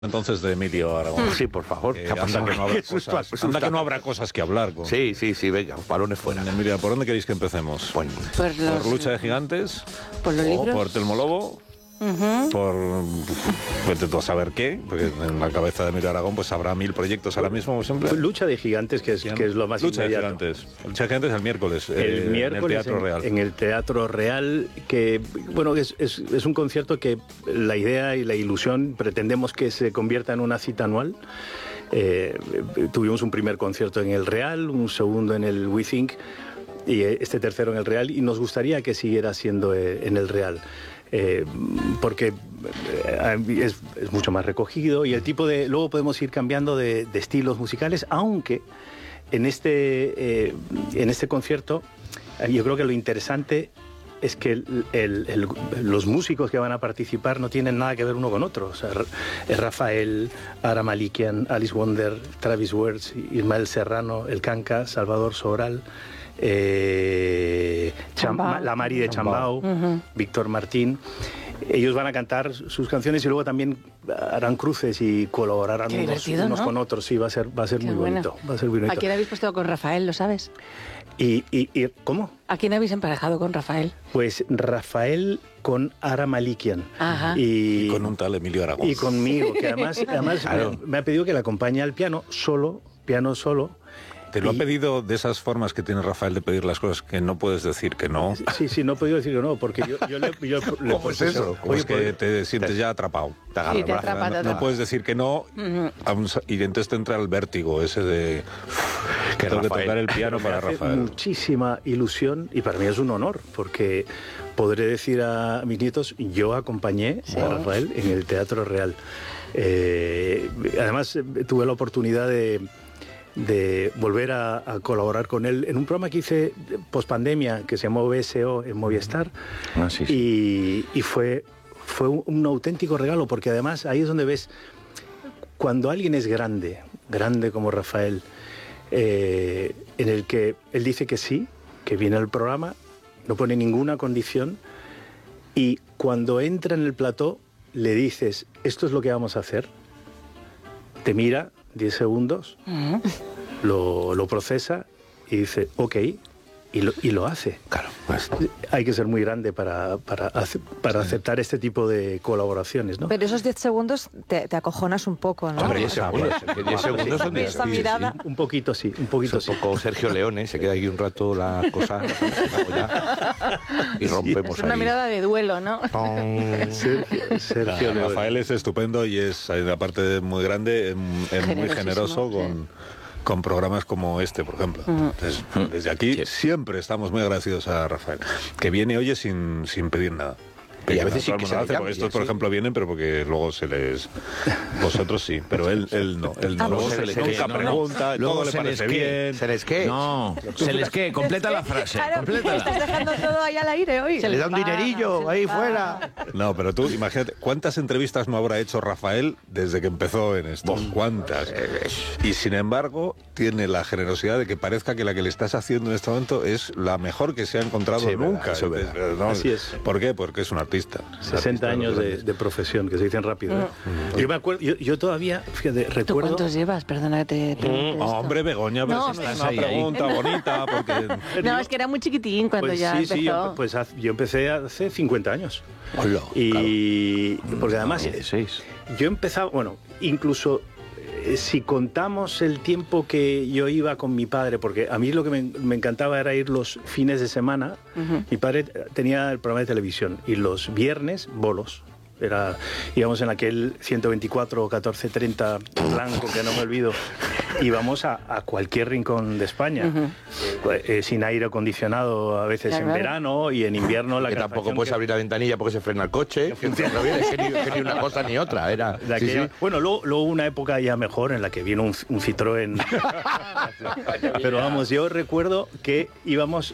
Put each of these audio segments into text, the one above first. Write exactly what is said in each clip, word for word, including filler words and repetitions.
Entonces de Emilio Aragón. Sí, por favor. Eh, anda, que no habrá cosas, anda que no habrá cosas que hablar. Con, sí, sí, sí, venga, balones fuera. Emilio, ¿por dónde queréis que empecemos? Bueno, por, los, ¿Por Lucha de Gigantes? ¿Por los libros? ¿Por Telmo Lobo? Uh-huh. Por pues, a saber qué, porque en la cabeza de Emilio Aragón pues habrá mil proyectos ahora mismo, como siempre. Lucha de Gigantes, que es, que es lo más Lucha inmediato. de Gigantes. Lucha de Gigantes el miércoles. El eh, miércoles en el Teatro en, Real. En el Teatro Real, que bueno, es, es, es un concierto que la idea y la ilusión pretendemos que se convierta en una cita anual. Eh, tuvimos un primer concierto en el Real, un segundo en el We Think y este tercero en el Real, y nos gustaría que siguiera siendo en el Real. Eh, porque eh, es, es mucho más recogido y el tipo de... Luego podemos ir cambiando de, de estilos musicales, aunque en este, eh, en este concierto yo creo que lo interesante es que el, el, el, los músicos que van a participar no tienen nada que ver uno con otro. O sea, Rafael, Ara Malikian, Alice Wonder, Travis Wertz, Ismael Serrano, El Canca, Salvador Sobral, eh, Chambao. La Mari de Chambao, uh-huh. Víctor Martín. Ellos van a cantar sus canciones y luego también harán cruces y colaborarán unos, unos ¿no? con otros. Sí, va a ser, va a ser muy bueno. bonito. Va a ser muy bonito. ¿A quién habéis puesto con Rafael, lo sabes? Y, y, y, ¿Cómo? ¿A quién habéis emparejado con Rafael? Pues Rafael con Ara Malikian. Ajá. Y, y con un tal Emilio Aragón. Y conmigo, que además, además claro. me, me ha pedido que le acompañe al piano, solo, piano solo. ¿Te lo y... ha pedido de esas formas que tiene Rafael de pedir las cosas que no puedes decir que no? Sí, sí, no he podido decir que no, porque yo, yo le... Yo le ¿Cómo es eso? ¿Cómo es que te sientes ya atrapado? Te agarra sí, te atrapa, no, no puedes decir que no, uh-huh. y entonces te entra el vértigo ese de... que tengo que tocar el piano me para hace Rafael. Muchísima ilusión, y para mí es un honor, porque podré decir a mis nietos, yo acompañé sí. a Rafael en el Teatro Real. Eh, además, tuve la oportunidad de... de volver a, a colaborar con él en un programa que hice post-pandemia que se llamó B S O en Movistar. Ah, sí, sí. Y, y fue, fue un, un auténtico regalo, porque además ahí es donde ves cuando alguien es grande, grande como Rafael, eh, en el que él dice que sí, que viene al programa, no pone ninguna condición, y cuando entra en el plató le dices, esto es lo que vamos a hacer, te mira diez segundos, uh-huh. lo, lo procesa y dice, ok, y lo, y lo hace. Claro, pues. Hay que ser muy grande para, para, para aceptar este tipo de colaboraciones, ¿no? Pero esos diez segundos te, te acojonas un poco, ¿no? Hombre, diez segundos, diez segundos son diez esa mirada. Sí, un poquito sí, un poquito es un sí. poco Sergio Leone, se queda aquí un rato la cosa y rompemos Es una ahí. mirada de duelo, ¿no? Sergio, Sergio Leone. Rafael es estupendo y es, aparte de muy grande, es muy generoso con... Sí. con programas como este, por ejemplo. Uh-huh. Entonces, desde aquí sí. siempre estamos muy agradecidos a Rafael, que viene y oye sin, sin pedir nada. Y a veces sí que se hace, porque estos, por ejemplo, vienen, pero porque luego se les... Vosotros sí, pero él, él no. Él no. Ah, Luego se se les les que, nunca no, pregunta, no. todo le parece bien. ¿Se les qué? No, se les qué, completa la frase, claro, complétala. Estás dejando todo ahí al aire hoy. Se le da un dinerillo ahí fuera. No, pero tú, imagínate, ¿cuántas entrevistas no habrá hecho Rafael desde que empezó en esto? ¿Cuántas? Y sin embargo, tiene la generosidad de que parezca que la que le estás haciendo en este momento es la mejor que se ha encontrado sí, nunca. Eso es ¿no? Así es. ¿Por qué? Porque es un artista. sesenta años de, de profesión, que se dicen rápido. ¿eh? Mm. Yo me acuerdo, yo, yo todavía, fíjate, recuerdo... ¿Tú cuántos llevas? Perdona que te pregunte mm, Hombre, Begoña, pero no, si es una ahí, pregunta ahí. bonita, porque... No, es que era muy chiquitín cuando pues ya sí, empezó. Sí, yo, pues yo empecé hace cincuenta años. Hola, y... Claro. Porque además... dieciséis. Yo empezaba, bueno, incluso... Si contamos el tiempo que yo iba con mi padre, porque a mí lo que me, me encantaba era ir los fines de semana, uh-huh. mi padre tenía el programa de televisión y los viernes bolos. Era, íbamos en aquel ciento veinticuatro catorce treinta blanco, que no me olvido, íbamos a, a cualquier rincón de España, uh-huh. eh, sin aire acondicionado a veces claro, en verano y en invierno la que tampoco puedes que... abrir la ventanilla porque se frena el coche, que, que, no viene, que, ni, que ni una cosa ni otra. Era, sí, aquella... sí. Bueno, luego, luego una época ya mejor en la que vino un, un Citroën. Pero vamos, yo recuerdo que íbamos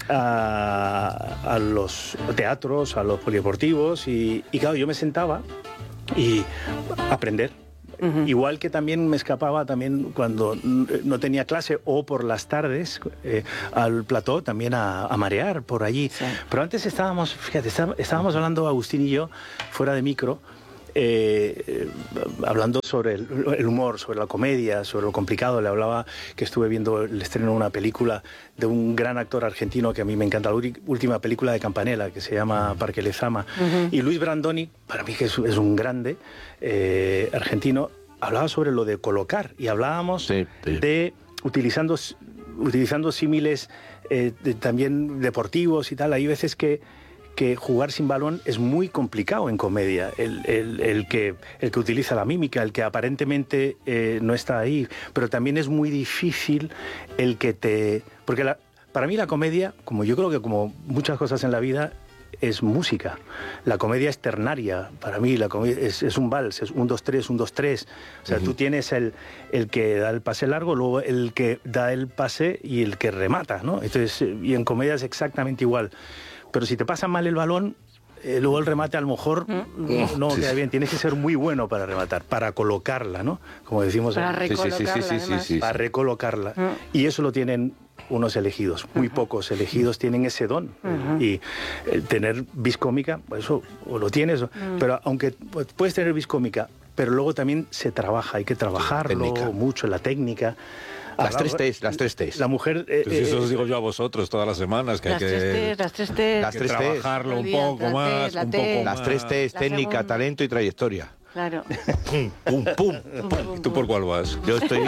a, a los teatros, a los polideportivos y, y claro, yo me sentaba y aprender. Uh-huh. Igual que también me escapaba también cuando no tenía clase o por las tardes eh, al plató también a, a marear por allí. Sí. Pero antes estábamos, fíjate, estábamos hablando Agustín y yo fuera de micro eh, eh, hablando sobre el, el humor, sobre la comedia, sobre lo complicado. Le hablaba que estuve viendo el estreno de una película de un gran actor argentino que a mí me encanta, la última película de Campanella, que se llama Parque Lezama. Uh-huh. Y Luis Brandoni, para mí que es, es un grande eh, argentino, hablaba sobre lo de colocar, y hablábamos sí, sí. de utilizando, utilizando símiles eh, de, también deportivos y tal. Hay veces que, que jugar sin balón es muy complicado en comedia. El, el, el, que, el que utiliza la mímica, el que aparentemente eh, no está ahí, pero también es muy difícil el que te... Porque la, para mí la comedia, como yo creo que como muchas cosas en la vida, es música. La comedia es ternaria. Para mí la comedia es, es un vals, es un, dos, tres, un, dos, tres. O sea, uh-huh. tú tienes el, el que da el pase largo, luego el que da el pase y el que remata, ¿no? Entonces, y en comedia es exactamente igual. Pero si te pasa mal el balón, eh, luego el remate a lo mejor uh-huh. no queda bien. Tienes que ser muy bueno para rematar, para colocarla, ¿no? Como decimos. Para recolocarla, sí, sí, sí, sí, sí, sí. Para recolocarla. Uh-huh. Y eso lo tienen unos elegidos, muy uh-huh. pocos elegidos tienen ese don. Uh-huh. Y el tener vis cómica, eso o lo tienes, uh-huh. pero aunque puedes tener vis cómica, pero luego también se trabaja, hay que trabajarlo sí, mucho, la técnica. Las tres T's, las tres T's. La mujer... Eh, pues eso os digo yo a vosotros todas las semanas, que las hay que... Tres T's, las tres T's. Las tres T's. Trabajarlo un poco más, un poco Las tres T's, técnica, segunda. Talento y trayectoria. Claro. Pum, pum, pum. pum. ¿Tú por cuál vas? Yo estoy...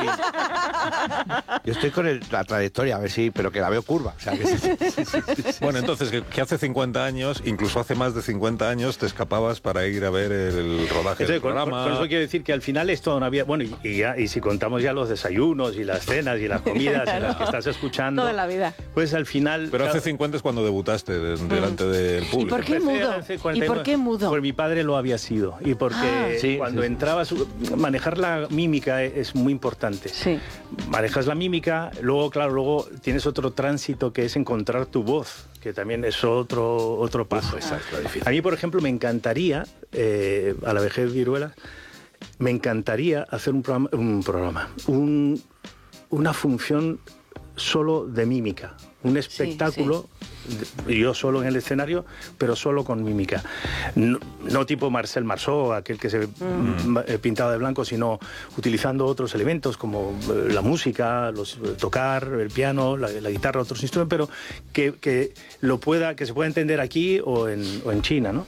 Yo estoy con el, la trayectoria, a ver si... Pero que la veo curva. O sea, que sí, sí, sí, sí. Bueno, entonces, que, que hace cincuenta años, incluso hace más de cincuenta años, te escapabas para ir a ver el rodaje entonces, del programa. Con, con eso quiero decir que al final es toda una vida... Bueno, y, y, ya, y si contamos ya los desayunos y las cenas y las comidas claro. en las que estás escuchando... Toda la vida. Pues al final... Pero claro, hace cincuenta es cuando debutaste de, delante mm. del público. ¿Y por qué mudo? ¿Y por qué mudo? Porque mi padre lo había sido. Y porque ah, sí, cuando sí. entraba... Manejar la mímica es muy importante. Sí. Manejas la mímica, luego, claro, luego tienes otro tránsito que es encontrar tu voz, que también es otro, otro paso. Uf, a mí, por ejemplo, me encantaría, eh, a la vejez Viruela, me encantaría hacer un programa, un programa un, una función solo de mímica, un espectáculo, sí, sí. yo solo en el escenario, pero solo con mímica. No, no tipo Marcel Marceau, aquel que se mm. pintaba de blanco, sino utilizando otros elementos como la música, los, tocar, el piano, la, la guitarra, otros instrumentos, pero que, que, lo pueda, que se pueda entender aquí o en, o en China, ¿no?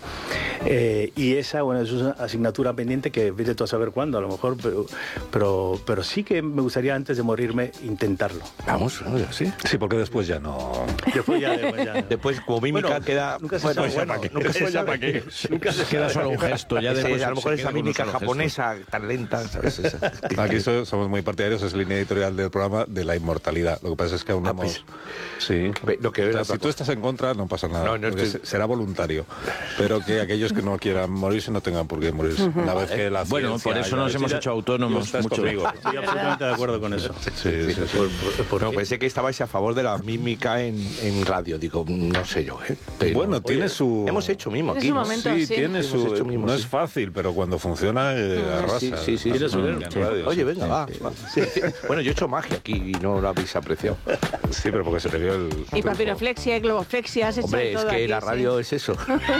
Eh, y esa, bueno, es una asignatura pendiente que vete tú a saber cuándo, a lo mejor, pero, pero, pero sí que me gustaría antes de morirme intentarlo. Vamos, ¿sí? Sí, porque después ya no... Después ya, después ya. Después, como mímica, bueno, queda... Nunca se bueno, sabe, bueno, qué. Nunca se sabe qué. Nunca se queda solo un gesto. Ya Ese, después a lo mejor esa mímica japonesa gesto. tan lenta, ¿sabes? Esa. Aquí so, somos muy partidarios, es línea editorial del programa, de la inmortalidad. Lo que pasa es que aún no ah, hemos... pues, sí. Lo que o sea, si tú estás en contra, no pasa nada. No, no estoy... Será voluntario. Pero que aquellos que no quieran morirse no tengan por qué morirse. Uh-huh. Una vez que la bueno, por eso nos hemos hecho autónomos mucho. Conmigo. Estoy absolutamente de acuerdo con eso. Sí, sí, sí, sí. Por, por, por, no, pensé que estabais a favor de la mímica en, en radio. Digo, no sé yo, ¿eh? Pero, bueno, tiene oye, su... Hemos hecho mimo aquí, ¿no? Momento, sí, sí, tiene su... Mimo, no sí. es fácil, pero cuando funciona, eh, arrasa. Sí, sí, sí. sí, sí, sí. Radio, oye, venga, sí, va. Sí. va. Sí, sí. Bueno, yo he hecho magia aquí y no lo habéis apreciado. Sí, pero porque se te vio el... Y papiroflexia, globoflexia, has hecho Hombre, todo es que aquí, la radio sí. es eso.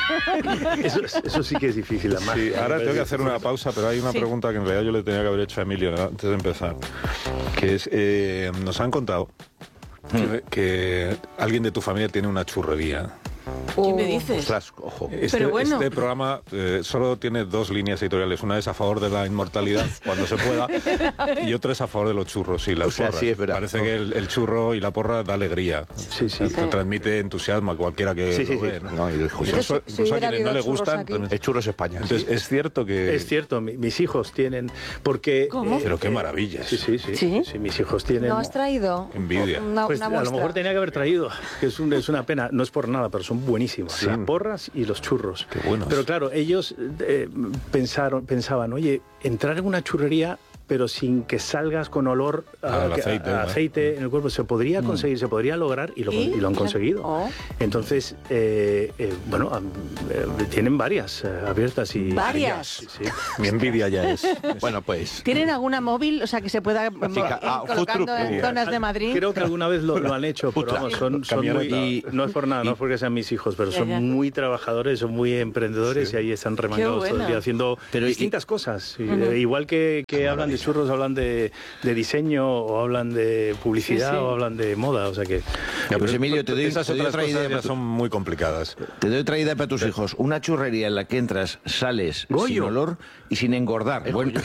eso. Eso sí que es difícil, la magia. Sí, ahora tengo que hacer una pausa, pero hay una sí. pregunta que en realidad yo le tenía que haber hecho a Emilio antes de empezar, que es, eh, nos han contado que, que alguien de tu familia tiene una churrería. ¿Qué me dices? Ostras, ojo. Este, Pero bueno. este programa eh, solo tiene dos líneas editoriales. Una es a favor de la inmortalidad, cuando se pueda, y otra es a favor de los churros y las o sea, porras. Sí, es verdad. Parece que el, el churro y la porra da alegría. Sí, sí. Te transmite entusiasmo a cualquiera que sí, sí, lo ve. Sí. ¿no? No, y incluso, si incluso a quienes no le gustan... Es Churros España. Entonces, ¿sí? es cierto que... Es cierto, mi, mis hijos tienen... porque ¿Cómo? Eh, Pero qué maravilla. Sí, sí, sí, sí. sí. Mis hijos tienen... ¿No has traído? Envidia. Una, pues una a lo mejor tenía que haber traído, que es, un, es una pena. No es por nada, pero son buenísimos. Sí. Las porras y los churros. Qué buenos. Pero claro, ellos eh, pensaron, pensaban, oye, entrar en una churrería pero sin que salgas con olor a, Al que- aceite, a ¿no? aceite en el cuerpo. Se podría conseguir, se podría lograr y lo, ¿Y? y lo han conseguido. Oh. Entonces, eh, eh, bueno, am- eh, tienen varias eh, abiertas y... ¿Varias? Sí, sí. Mi envidia ya es. Bueno, pues... ¿Tienen alguna móvil, o sea, que se pueda mm, Sí, ca- ir ah, food colocando truck, en sí. zonas de Madrid? Creo que alguna vez lo, lo han hecho, pero vamos, son, son muy... Camioneta. No es por nada, no es porque sean mis hijos, pero Ya, son ya. muy trabajadores, son muy emprendedores y ahí están remangados todo el bueno. día haciendo Pero y- distintas cosas. Y, eh, igual que, que hablan de churros, hablan de, de diseño o hablan de publicidad Sí, sí. o hablan de moda, o sea que... Ya, pues Emilio, te doy, Esas te doy otras otra cosas idea ya para tu- son muy complicadas. te doy otra idea para tus hijos. Una churrería en la que entras, sales Goyo. sin olor y sin engordar. Bueno,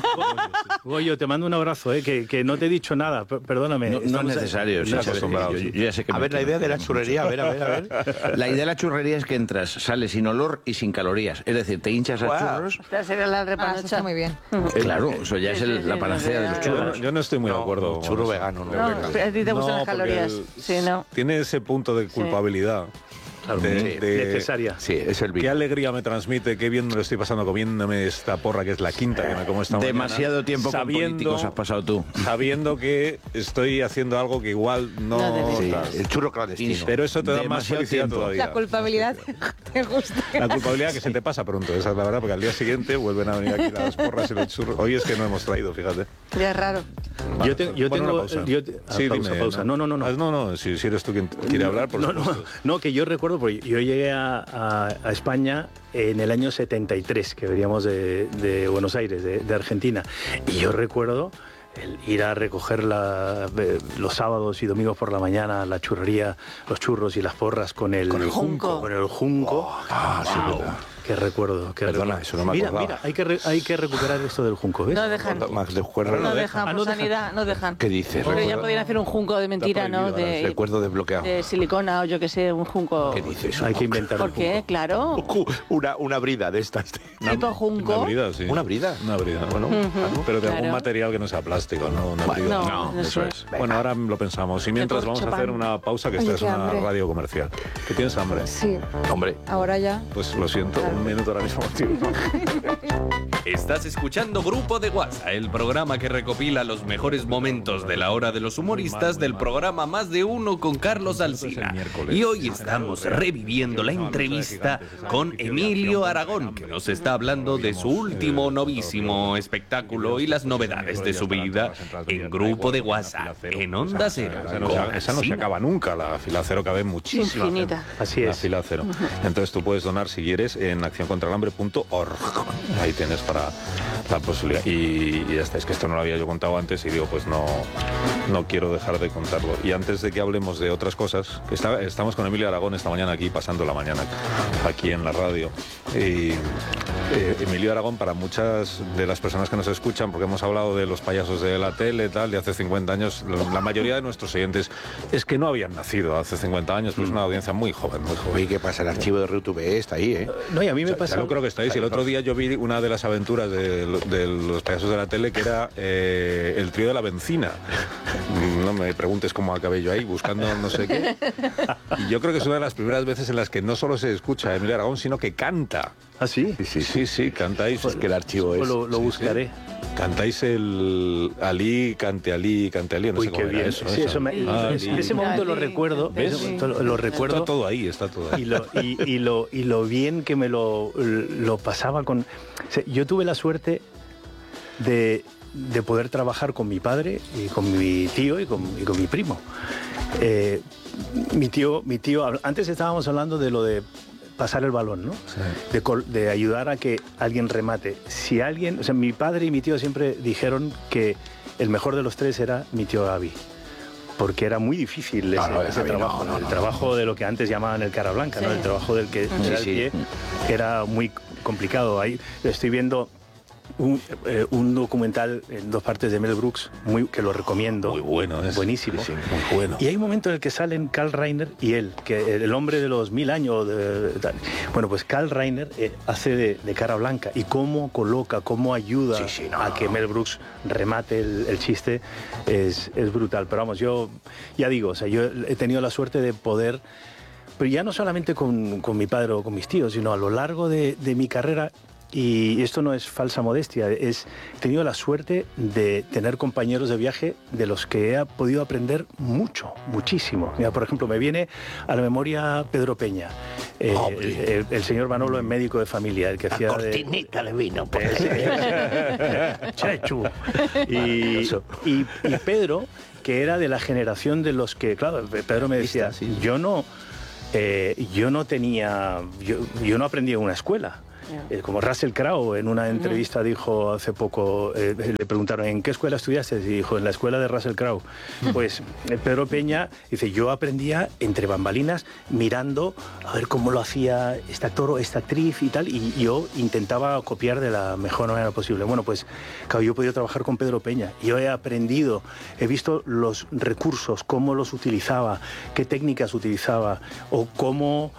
Goyo, te mando un abrazo, eh, que, que no te he dicho nada, per- perdóname. no, no es Estamos- necesario. sí, no sí, acostumbrado, yo- sí. yo ya sé que A me- ver, la idea de la churrería, a ver, a ver, a ver. La idea de la churrería es que entras, sales sin olor y sin calorías. Es decir, te hinchas a Guau. churros. Esta sería la Ah, eso repanocha. está muy bien. Claro, eso ya es el- la panacea de los Yo no, churros. yo no estoy muy de No, acuerdo. un con churro eso. vegano, no. No, a ti te gustan No, las calorías. porque Sí, no. Tiene ese punto de culpabilidad. Claro, de- sí, de- necesaria. Sí, es el Qué vino. alegría me transmite, qué bien me lo estoy pasando comiéndome esta porra que es la quinta que me como esta mañana. Demasiado tiempo con Sabiendo- políticos has pasado tú. Sabiendo que estoy haciendo algo que igual no... No debes. Sí, tal. el churro clandestino. Pero eso te da más Demasiado felicidad tiempo. todavía. La culpabilidad te gusta. La culpabilidad que se te pasa pronto, esa es la verdad, porque al día siguiente vuelven a venir aquí las porras y los churros. Hoy es que no hemos traído, fíjate. Ya es raro. Yo, te- yo Bueno, tengo... una pausa. yo te- ah, Sí, pausa, dime, pausa. No, no, no. no. Ah, no, no, si, si eres tú quien quiere hablar, por no, no, supuesto. no, que yo recuerdo, porque yo llegué a, a- a España en el año setenta y tres, que veníamos de, de Buenos Aires, de, de Argentina. Y yo recuerdo el ir a recoger la- eh, los sábados y domingos por la mañana la churrería, los churros y las porras con el, Con el junco. Con el junco. Ah, sí, verdad. Qué recuerdo, qué Perdona, recuerdo. eso no me Mira, acordaba. mira, hay que, re- hay que recuperar esto del junco, ¿ves? No dejan. Max de Juerra. No dejan, Ah, por no dejan. sanidad, no dejan. ¿Qué dices? Pero ya Recuerdo- podrían hacer un junco de mentira, ¿no? prohibido, De, Recuerdo desbloqueado. de silicona o yo qué sé, un junco. ¿Qué dices? Hay que inventar ¿Por un qué? junco. Claro. Una, una brida de estas. Tipo junco. Una brida, sí. ¿Una brida? Una brida. Bueno, Pero de algún Claro. material que no sea plástico, ¿no? Una brida. No, no eso sé. es. Bueno, ahora lo pensamos. Y mientras vamos a corcho hacer pan. una pausa, que Oye, esta es qué una hambre. radio comercial. ¿Que tienes hambre? Sí, hombre. ahora ya. Pues lo siento, un minuto ahora mismo. tío. Estás escuchando Grupo de WhatsApp, el programa que recopila los mejores momentos de la hora de los humoristas del programa Más de Uno con Carlos Alsina. Y hoy estamos reviviendo la entrevista con Emilio Aragón, que nos está hablando de su último novísimo espectáculo y las novedades de su vida en Grupo de WhatsApp, en Onda Cero. Esa no, se, esa no se acaba nunca, la fila cero cabe muchísimo. Infinita. Así La es. fila cero. Entonces tú puedes donar si quieres en acción contra el hambre punto org. Ahí tienes para la posibilidad. Y, y ya está, es que esto no lo había yo contado antes y digo, pues no, no quiero dejar de contarlo. Y antes de que hablemos de otras cosas, que está- estamos con Emilio Aragón esta mañana aquí, pasando la mañana aquí en la radio. Y eh, Emilio Aragón, para muchas de las personas que nos escuchan, porque hemos hablado de los payasos de la tele, tal, de hace cincuenta años, la, la mayoría de nuestros oyentes es que no habían nacido hace cincuenta años, pues es una audiencia muy joven, muy joven. Oye, ¿qué pasa? El archivo de R T V está ahí, ¿eh? No, y a mí me Ya pasa... lo creo que estáis. Y el otro día yo vi una de las aventuras de, lo- de los payasos de la tele que era eh, el trío de la bencina. No me preguntes cómo acabé yo ahí buscando no sé qué. Y yo creo que es una de las primeras veces en las que no solo se escucha a Emilio Aragón, sino que canta. ¿Ah, sí? Sí, sí, sí, sí, cantáis. Es que el archivo Pues es... lo, lo sí, buscaré. Cantáis el Ali, cante Ali, cante Ali, no Uy, sé qué cómo era bien. eso. Sí, eso me- Ah, es- sí. ese momento lo Ali, recuerdo. ¿ves? Ese momento lo, lo Está recuerdo. todo ahí, está todo ahí. Y lo, y, y lo, y lo bien que me lo, lo pasaba con... o sea, yo tuve la suerte de, de poder trabajar con mi padre y con mi tío y con, y con mi primo. Eh, mi tío, mi tío, antes estábamos hablando de lo de pasar el balón, ¿no? De, col- de ayudar a que alguien remate. Si alguien, o sea, mi padre y mi tío siempre dijeron que el mejor de los tres era mi tío Gaby. Porque era muy difícil ese, No, no, ese Gaby, no, trabajo, no, el no, trabajo de lo que antes llamaban el cara blanca, ¿no? Sí. El trabajo del que Sí, era el sí. pie era muy complicado. Ahí estoy viendo un, eh, un documental en dos partes de Mel Brooks, muy, que lo recomiendo. Muy bueno, es. Buenísimo. Sí, sí, muy bueno. Y hay un momento en el que salen Karl Reiner y él, que el hombre de los mil años. de- tal. Bueno, pues Karl Reiner eh, hace de, de cara blanca y cómo coloca, cómo ayuda Sí, sí, no, a no, que no. Mel Brooks remate el, el chiste es, es brutal. Pero vamos, yo ya digo, o sea, yo he tenido la suerte de poder, pero ya no solamente con, con mi padre o con mis tíos, sino a lo largo de, de mi carrera y esto no es falsa modestia, es, he tenido la suerte de tener compañeros de viaje de los que he podido aprender mucho, muchísimo. Mira, por ejemplo, me viene a la memoria Pedro Peña, eh, el, el, el señor Manolo, el médico de familia, el que La hacía cortinita de... le vino. Por Chechu. Y, y, y Pedro, que era de la generación de los que, claro, Pedro me decía, Sí, sí. yo no, eh, yo no tenía, yo, yo no aprendí en una escuela. Eh, como Russell Crowe en una entrevista dijo hace poco, eh, le preguntaron ¿en qué escuela estudiaste? Y dijo, en la escuela de Russell Crowe. Pues eh, Pedro Peña dice, yo aprendía entre bambalinas mirando a ver cómo lo hacía este actor o esta actriz y tal, y yo intentaba copiar de la mejor manera posible. Bueno, pues claro, yo he podido trabajar con Pedro Peña, yo he aprendido, he visto los recursos, cómo los utilizaba, qué técnicas utilizaba, o cómo...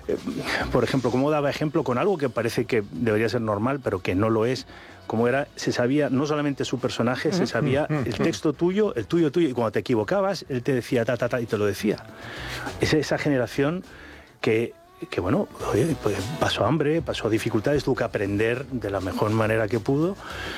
Por ejemplo, cómo daba ejemplo con algo que parece que debería ser normal, pero que no lo es. Como era, se sabía no solamente su personaje, se sabía el texto tuyo, el tuyo tuyo, y cuando te equivocabas, él te decía ta, ta, ta, y te lo decía. Es esa generación que, que bueno, oye, pues pasó hambre, pasó dificultades, tuvo que aprender de la mejor manera que pudo.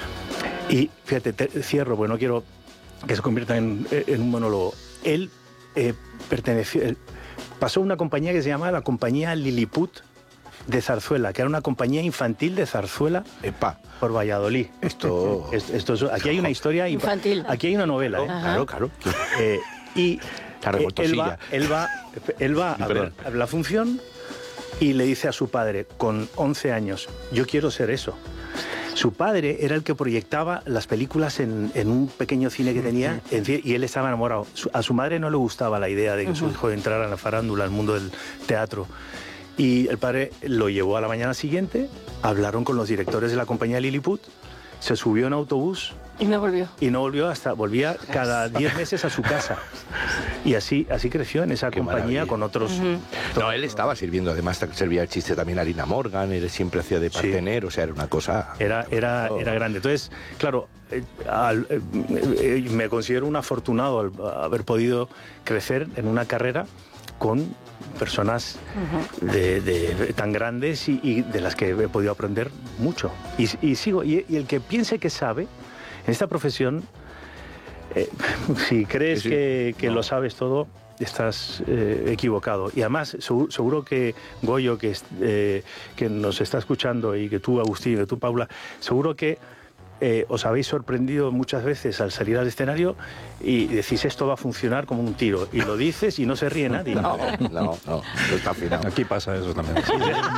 Y fíjate, te, cierro, porque no quiero que se convierta en, en un monólogo. Él eh, perteneció... Él, pasó una compañía que se llamaba la compañía Lilliput de Zarzuela, que era una compañía infantil de Zarzuela. Epa. Por Valladolid. Esto... esto, esto aquí hay una historia... Infantil. Aquí hay una novela, ¿eh? Claro, claro. Eh, y La eh, él va, él va, él va a ver la función y le dice a su padre, con once años, yo quiero ser eso. Su padre era el que proyectaba las películas en, en un pequeño cine que tenía, en, y él estaba enamorado. Su, a su madre no le gustaba la idea de que uh-huh. su hijo entrara en la farándula, al mundo del teatro. Y el padre lo llevó a la mañana siguiente, hablaron con los directores de la compañía Lilliput, se subió en autobús... Y no volvió. Y no volvió hasta... Volvía cada diez meses a su casa. Y así, así creció en esa Qué compañía maravilla. Con otros... Uh-huh. No, él estaba sirviendo, además servía el chiste también a Lina Morgan, él siempre hacía de partener, sí. O sea, era una cosa... Era, era, oh. era grande. Entonces, claro, eh, al, eh, eh, me considero un afortunado al haber podido crecer en una carrera con personas uh-huh. de, de, tan grandes y, y de las que he podido aprender mucho. Y, y sigo, y, y el que piense que sabe... En esta profesión, eh, si crees sí, sí. que, que no. lo sabes todo, estás eh, equivocado. Y además, seguro, seguro que Goyo, que, eh, que nos está escuchando, y que tú, Agustín, que tú, Paula, seguro que eh, os habéis sorprendido muchas veces al salir al escenario y decís, esto va a funcionar como un tiro. Y lo dices y no se ríe nadie. No, no, no, no está afinado. Aquí pasa eso también. Sí,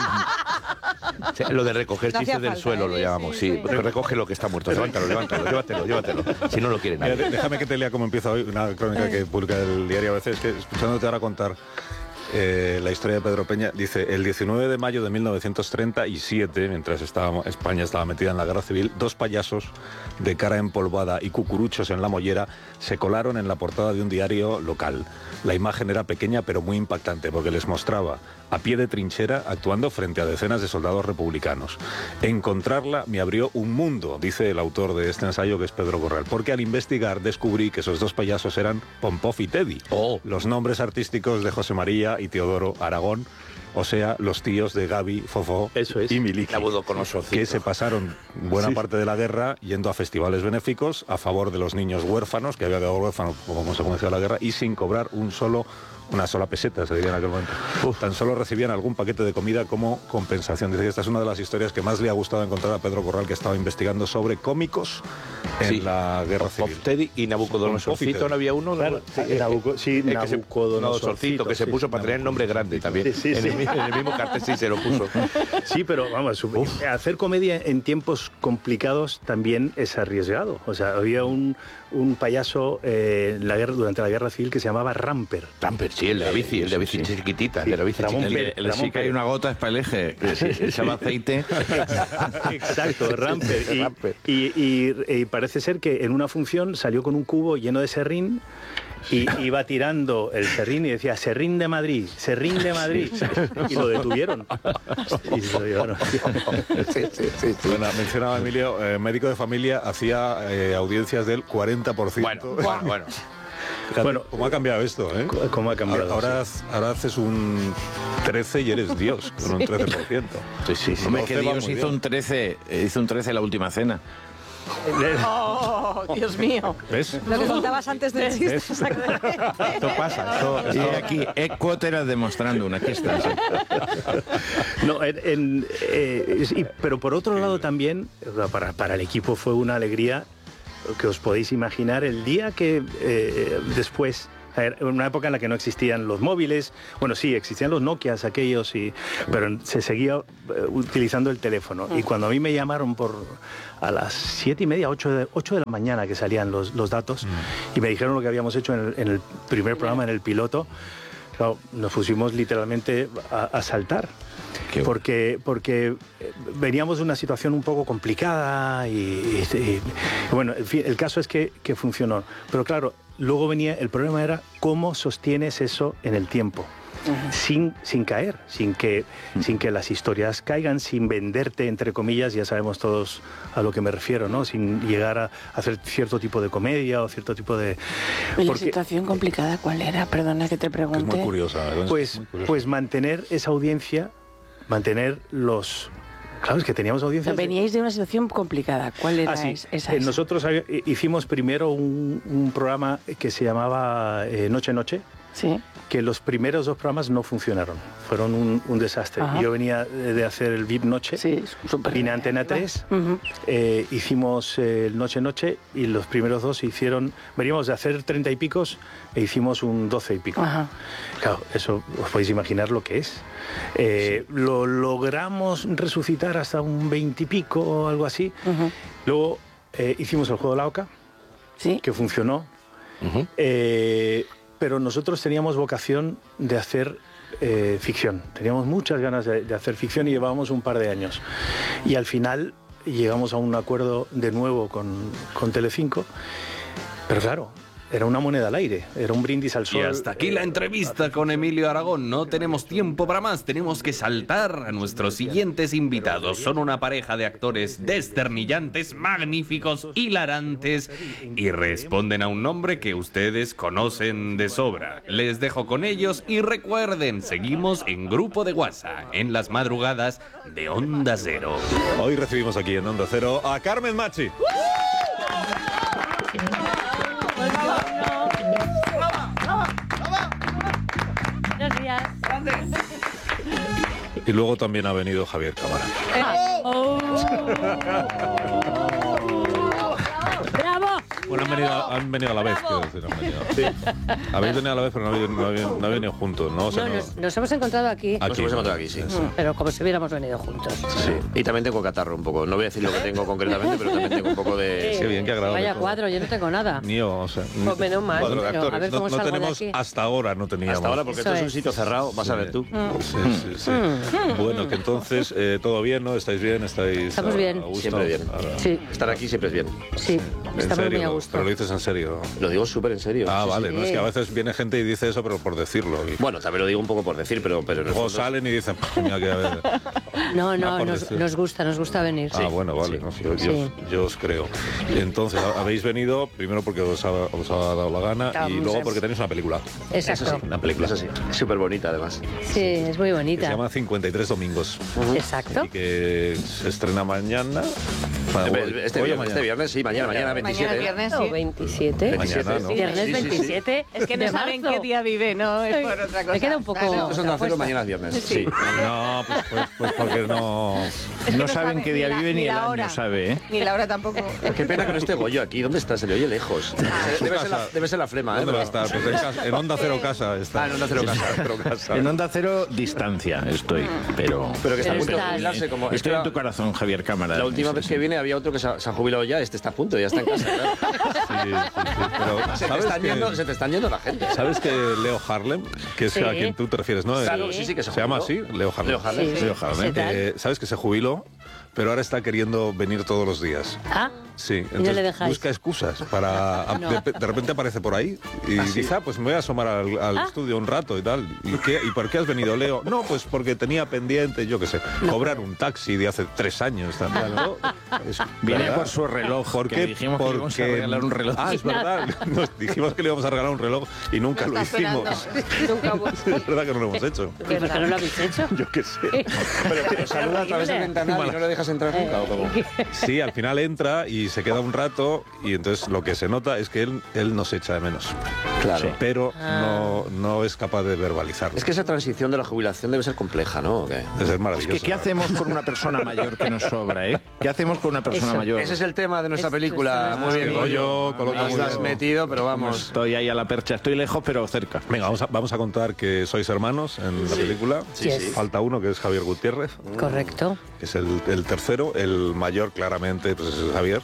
O sea, lo de recoger no chistes del falta, suelo, ¿eh? Lo llamamos, sí. sí. sí. Recoge lo que está muerto. Levántalo, levántalo, llévatelo, llévatelo. Si no lo quiere nadie. Mira, déjame que te lea cómo empieza hoy una crónica que publica el diario A B C. Es que, escuchándote ahora contar eh, la historia de Pedro Peña, dice, el diecinueve de mayo de mil novecientos treinta y siete, mientras estaba, España estaba metida en la guerra civil, dos payasos de cara empolvada y cucuruchos en la mollera se colaron en la portada de un diario local. La imagen era pequeña pero muy impactante porque les mostraba a pie de trinchera actuando frente a decenas de soldados republicanos. Encontrarla me abrió un mundo, dice el autor de este ensayo, que es Pedro Corral, porque al investigar descubrí que esos dos payasos eran Pompov y Teddy, oh. los nombres artísticos de José María y Teodoro Aragón, o sea, los tíos de Gaby, Fofó Eso es. y Miliki, que se pasaron buena sí. parte de la guerra yendo a festivales benéficos a favor de los niños huérfanos, que había quedado huérfanos como consecuencia de la guerra, y sin cobrar un solo una sola peseta, se diría en aquel momento. Uf, tan solo recibían algún paquete de comida como compensación. Dice que esta es una de las historias que más le ha gustado encontrar a Pedro Corral, que estaba investigando sobre cómicos en sí. la guerra civil. Teddy y Nabucodonosorcito, ¿no había uno? Claro, sí, Nabuco, sí, el Nabucodonosorcito, que se puso sí, para tener el nombre grande también. Sí, sí, sí. En, el, en el mismo cartel sí se lo puso. Sí, pero vamos, Uf. hacer comedia en tiempos complicados también es arriesgado. O sea, había un, un payaso eh, la guerra, durante la guerra civil que se llamaba Ramper. Ramper, sí, el de la bici, el de bici sí. chiquitita, el de la bici Ramón chiquitita. El, el, el sí que hay una gota es para el eje, se llama aceite. Exacto, Ramper. Y, Ramper. Y, y, y parece ser que en una función salió con un cubo lleno de serrín y iba tirando el serrín y decía, serrín de Madrid, serrín de Madrid. Sí, sí. Y lo detuvieron. Y lo llevaron. Sí, sí, sí, sí. Bueno, mencionaba Emilio, eh, médico de familia, hacía eh, audiencias del cuarenta por ciento. Bueno, bueno, bueno. Fíjate, bueno, ¿cómo ha cambiado esto? ¿eh? ¿Cómo ha cambiado? Ahora, ahora, ahora haces un, trece y eres Dios, con un trece por ciento. Sí, sí, sí. Hombre, que doce va Dios muy hizo bien. un trece, hizo un trece la última cena. Oh, Dios mío. ¿Ves? Lo que contabas antes del chiste. ¿Ves? Esto pasa. Esto, Y esto- aquí, Equotera demostrando una, aquí está. sí. No, en- en, eh, y- pero por otro lado también, o sea, para, para el equipo fue una alegría que os podéis imaginar el día que eh, después, en una época en la que no existían los móviles, bueno, sí, existían los Nokias aquellos, y, pero se seguía eh, utilizando el teléfono. Y cuando a mí me llamaron por a las siete y media, ocho de, ocho de la mañana que salían los, los datos, y me dijeron lo que habíamos hecho en el, en el primer programa, en el piloto, claro, nos pusimos literalmente a, a saltar. Qué bueno. Porque, porque veníamos de una situación un poco complicada y, y- y- bueno, en fin, el caso es que, que funcionó. Pero claro, luego venía, el problema era cómo sostienes eso en el tiempo. Sin, sin caer, sin que, sin que las historias caigan, sin venderte, entre comillas, ya sabemos todos a lo que me refiero, ¿no? Sin llegar a hacer cierto tipo de comedia o cierto tipo de... ¿Y la porque- situación complicada cuál era? Perdona que te es pregunte. muy curiosa. ¿eh? Es Pues, muy curiosa. pues mantener esa audiencia, mantener los... Claro, es que teníamos audiencias... de- Veníais de una situación complicada. ¿Cuál era Ah, sí. es- esa? Eh, esa? nosotros había- hicimos primero un, un programa que se llamaba eh, Noche Noche, Sí. que los primeros dos programas no funcionaron, fueron un, un desastre. Ajá. Yo venía de hacer el V I P Noche, Sí, súper. vine a Antena tres, Ujú. eh, hicimos eh, el Noche Noche y los primeros dos se hicieron, veníamos de hacer treinta y picos e hicimos un doce y pico. Ajá. Claro, eso os podéis imaginar lo que es. Eh, Lo logramos resucitar hasta un veinte y pico o algo así. Ujú. Luego eh, hicimos el juego de la oca, Sí. que funcionó. Ujú. Eh, pero nosotros teníamos vocación de hacer eh, ficción. Teníamos muchas ganas de, de hacer ficción y llevábamos un par de años. Y al final llegamos a un acuerdo de nuevo con, con Telecinco. Pero claro, era una moneda al aire, era un brindis al sol. Y hasta aquí la entrevista con Emilio Aragón. No tenemos tiempo para más, tenemos que saltar a nuestros siguientes invitados. Son una pareja de actores desternillantes, magníficos, hilarantes y responden a un nombre que ustedes conocen de sobra. Les dejo con ellos y recuerden, seguimos en Grupo de WhatsApp, en las madrugadas de Onda Cero. Hoy recibimos aquí en Onda Cero a Carmen Machi. Buenos días. Y luego también ha venido Javier Cámara. ¡Bravo! Bueno, han venido, han venido a la vez, quiero decir. Han venido. Sí. Habéis venido a la vez, pero no habéis, no habéis- no habéis venido juntos, ¿no? O sea, No, no- nos, nos hemos encontrado aquí, aquí, Nos hemos encontrado aquí, sí. Mm, pero como si hubiéramos venido juntos. Sí. Y también tengo catarro un poco. No voy a decir lo que tengo concretamente, pero también tengo un poco de... Qué bien, qué agradable. Vaya todo. cuadro, yo no tengo nada. Ni yo, o sea, ni- Pues menos mal. cuadro de Pero, a actores. ver No, cómo no salgo de tenemos, aquí. hasta ahora no teníamos. Hasta ahora, porque Eso esto es un es. sitio cerrado, vas a ver tú. Sí, sí, sí. Bueno, que entonces, eh, ¿todo bien, no? ¿Estáis bien? ¿Estáis Estamos a- bien. a gusto? Siempre bien. Ahora, Sí, Estar aquí siempre es bien. sí, ¿en estamos serio? muy a gusto. Pero lo dices en serio. Lo digo súper en serio. Ah, Sí, vale, sí. no es que a veces viene gente y dice eso, pero por decirlo. Y Bueno, también lo digo un poco por decir, pero, pero en el luego fondo- salen y dicen, coño, que a ver. No, Ah, no, por nos, decir. nos gusta, nos gusta venir. Ah, bueno, vale. sí. no, yo, Sí. yo- yo os creo. Entonces, ha- habéis venido primero porque os ha, os ha dado la gana y Vamos luego a- porque tenéis una película que Exacto. Una película es así. Súper bonita, además. Sí, es muy se bonita. llama cincuenta y tres domingos Exacto. y que se estrena mañana. Bueno, hoy- Este, hoy o viernes, mañana. este viernes, sí, mañana, mañana veintisiete. Mañana viernes, No, sí. veintisiete. Mañana, ¿no? Viernes Sí, sí, sí. veintisiete. Es que no de saben marzo. qué día vive, no es por otra cosa. Me queda un poco- Claro. Esto es Onda Cero, mañana es viernes. Sí. No, pues, pues, pues porque no. Es que No saben sabe qué día la- vive ni el la año, hora. sabe, ¿eh? Ni la hora tampoco. Qué pena que no esté Goyo aquí. ¿Dónde está? Se le oye lejos. Debe ser la, debe ser la flema, ¿eh? ¿Dónde va a Pero- estar? Pues en, casa- en Onda Cero Casa está. Ah, en Onda Cero Casa. Cero Casa. En Onda Cero, distancia estoy, pero... Pero que está a Pero punto de está- jubilarse. Como, es Estoy que en la, tu corazón, Javier Cámara. la última Sí, vez sí. que viene había otro que se ha, se ha jubilado ya. Este está a punto, ya está en casa. Claro. Sí, sí, sí, pero Se, te ¿sabes están que, yendo, se te están yendo la gente. ¿sabes que Leo Harlem, que es Sí. a quien tú te refieres, no? Claro, El- sí, sí, que se se llama así, jubiló. Leo Harlem. Leo Harlem, Sí, sí. Leo ¿Qué Harlem. tal? Eh, ¿Sabes que se jubiló? pero ahora está queriendo venir todos los días. Ah, Sí, no entonces le dejáis. busca excusas para... No. de, de repente aparece por ahí y dice, ah, pues me voy a asomar al, al Ah. estudio un rato y tal. ¿Y, qué, ¿Y por qué has venido, Leo? No, pues porque tenía pendiente, yo qué sé, cobrar un taxi de hace tres años. Tal, tal, ¿no? Es Viene verdad. por su reloj. ¿Por que qué? dijimos que le íbamos a Porque- regalar un reloj. Ah, es verdad. Nos dijimos que le íbamos a regalar un reloj y nunca lo hicimos. Nunca Es verdad que no lo hemos hecho. ¿por qué no lo habéis hecho? Yo qué sé. Pero, pero saluda a través del ventanal y no le dejas entrar nunca, ¿o cómo? Sí, al final entra y se queda un rato y entonces lo que se nota es que él, él nos echa de menos. Claro. Pero Ah. no, no es capaz de verbalizarlo. Es que esa transición de la jubilación debe ser compleja, ¿no? ¿O qué? Es Es maravilloso. que, ¿qué hacemos con una persona mayor que nos sobra, eh? ¿Qué hacemos con una persona Eso. mayor? Ese es el tema de nuestra Es- película. es- Muy bien, Digo yo, coloca Nos muy has bien. metido, pero Vamos, vamos. estoy ahí a la percha. Estoy lejos, pero cerca. Venga, vamos a, vamos a contar que sois hermanos en la película. Sí, sí. Falta uno, que es Javier Gutiérrez, Correcto. que es el, el tercero. El mayor, claramente, pues es Javier.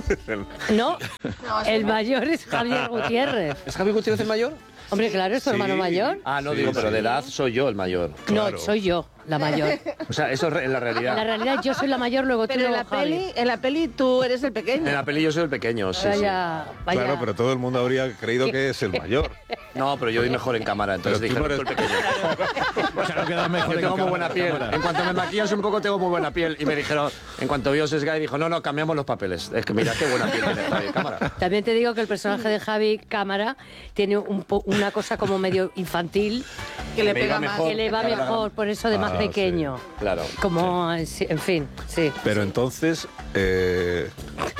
No, el mayor es Javier Gutiérrez. ¿Es Javier Gutiérrez el mayor? Hombre, claro, es tu Sí. hermano mayor. Ah, no Sí, digo, pero sí. de edad soy yo el mayor. Claro. No, soy yo la mayor. O sea, eso es en la En la realidad. realidad yo soy la mayor, luego tú, Pero en luego la Javi. peli, en la peli tú eres el En pequeño. la peli yo soy el pequeño, sí, sí. Vaya, vaya. Claro, pero todo el mundo habría creído que es el mayor. No, pero yo vi mejor en cámara, entonces Pero tú dije, no tú el eres- pequeño. O sea, no queda mejor Yo en tengo muy cámara, buena piel. cámara. En cuanto me maquillas un poco, tengo muy buena piel. Y me dijeron, en cuanto vio Sesgay, dijo, no, no, cambiamos los papeles. Es que mira qué buena piel tiene Javier cámara. También te digo que el personaje de Javi Cámara tiene un po- una cosa como medio infantil Que le Me pega iba más. mejor. que le va Claro. mejor, por eso de más Ah, sí. pequeño. Claro. Como, sí, en fin, sí. Pero entonces, eh,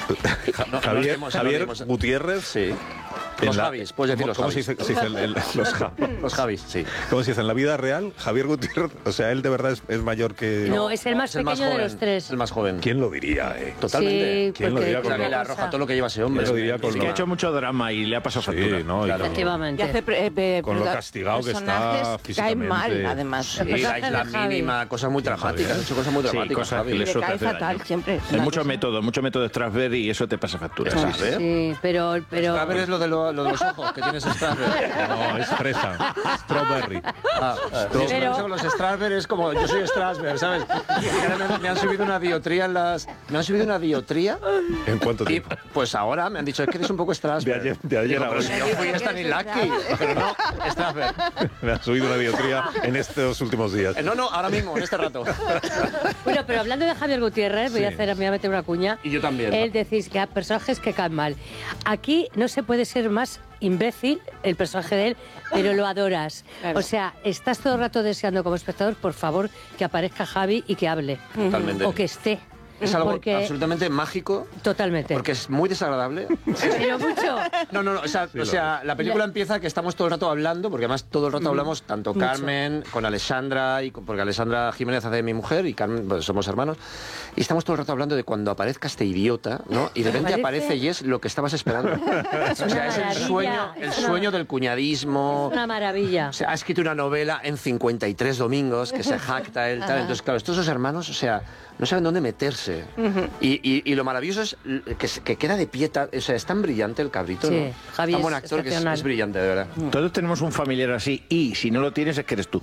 Ja- No, no Javier, dimos, no Javier dimos. Gutiérrez... Sí. en Los la- Javis, puedes decir ¿cómo- los cómo Javis. se dice- se dice el- el- los Ja- Los Javis, sí. ¿Cómo se dice? En la vida real, Javier Gutiérrez, o sea, él de verdad es, es mayor que... No, es el más Es el pequeño de joven, los tres. El más joven. ¿Quién lo diría, eh? Totalmente. Sí, ¿Quién lo porque diría O sea, con que tiene le una arroja cosa- todo lo que lleva ese hombre. ¿Quién lo diría con Es que lo- ha hecho mucho drama y le ha pasado Sí, factura. no, y con- Y Efectivamente. hace pre- eh, Con lo perso- castigado que está personajes caen físicamente. mal, además. Sí, El la personaje isla de Javi. mínima, cosas muy dramáticas. Javier. Ha hecho cosas muy Sí, dramáticas. cosas Javi. que le Le suele cae hacer fatal daño. siempre. Hay mucho método, mucho método de Strasberg y eso te pasa factura. Ah, Sí. ¿ves? Sí, pero... pero Strasberg es lo de, lo, lo de los ojos que tienes Strasberg. No, es fresa. Strawberry. Ah, Pero- los Strasberg es como yo soy Strasberg, ¿sabes? Y ahora me, me han subido una diotría en las. Me han subido una diotría ¿En cuánto y tiempo? pues ahora me han dicho es que eres un poco Strasberg. De ayer- de ayer Digo, a pero hoy. si yo fui Stanislavski, pero no Strasberg. Me ha subido una diotría en estos últimos días. Eh, No, no, ahora mismo, en este rato. Bueno, pero hablando de Javier Gutiérrez, voy a Sí. hacer, me voy a meter una cuña. Y yo también. Él decís que hay personajes que caen mal. Aquí no se puede ser más imbécil el personaje de él, pero lo adoras. Claro. O sea, estás todo el rato deseando como espectador, por favor, que aparezca Javi y que hable. Totalmente. O que esté. Es algo Porque- absolutamente mágico. Totalmente. Porque es muy desagradable. Pero mucho. No, no, no. O sea, o sea, la película empieza que estamos todo el rato hablando, porque además todo el rato hablamos, tanto Mucho. Carmen, con Alessandra, y con- porque Alessandra Jiménez hace de mi mujer y Carmen, pues somos hermanos, y estamos todo el rato hablando de cuando aparezca este idiota, ¿no? Y de repente Aparece- aparece y es lo que estabas esperando. O sea, una es el maravilla, sueño, el es una- sueño del cuñadismo. Una maravilla. O sea, ha escrito una novela en cincuenta y tres domingos que se jacta él, tal. Entonces, claro, estos dos hermanos, o sea, no saben dónde meterse. y, y- y lo maravilloso es l- que, se- que queda de pie, ta- o sea, es tan brillante el cabrito, Sí, ¿no? Javi Tan buen es actor que es, excepcional. es brillante, de verdad. Todos tenemos un familiar así y si no lo tienes es que eres tú.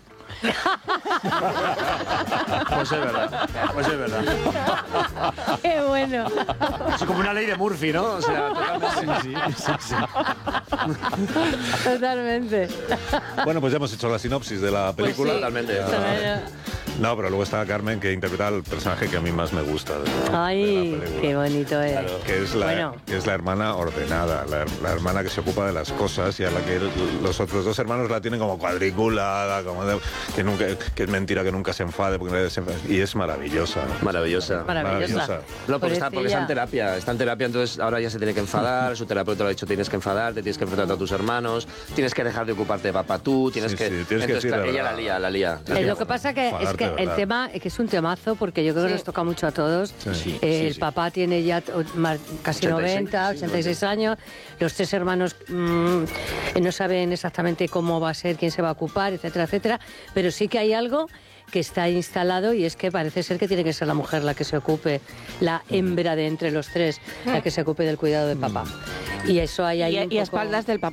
Pues es verdad, pues es verdad. Qué bueno. Es como una ley de Murphy, ¿no? O sea, totalmente. Totalmente. Bueno, pues ya hemos hecho la sinopsis de la película. Pues sí. Totalmente. Ah, no, pero luego está Carmen, que interpreta al personaje que a mí más me gusta. de- de la Ay, película. qué bonito es. Que es, la, Bueno. que es la hermana ordenada, la, la hermana que se ocupa de las cosas y a la que el- los otros dos hermanos la tienen como cuadriculada, como de- que, nunca, que es mentira que nunca se enfade, porque nadie se enfade. Y es maravillosa. Maravillosa. Maravillosa. No, porque está, porque está en Pobrecilla. terapia, está en terapia, entonces ahora ya se tiene que enfadar, su terapeuta le ha dicho tienes que enfadarte, tienes que enfrentar a tus hermanos, tienes que dejar de ocuparte de papá tú, tienes Sí, que... sí, tienes que entonces, decir la claro, ella verdad. la lía, la lía. Eh, lo que pasa que es Enfadarte, que de el verdad. tema es que es un temazo porque yo creo que Sí. nos toca mucho a todos. Sí. Eh, el papá tiene ya o- mar- casi ochenta y seis, noventa, sí, ochenta y seis años. Los tres hermanos mm, eh, no saben exactamente cómo va a ser, quién se va a ocupar, etcétera, etcétera. Pero sí que hay algo que está instalado y es que parece ser que tiene que ser la mujer la que se ocupe, la hembra de entre los tres, la que se ocupe del cuidado de papá. Y eso hay ahí Y, un y a poco- espaldas del papá.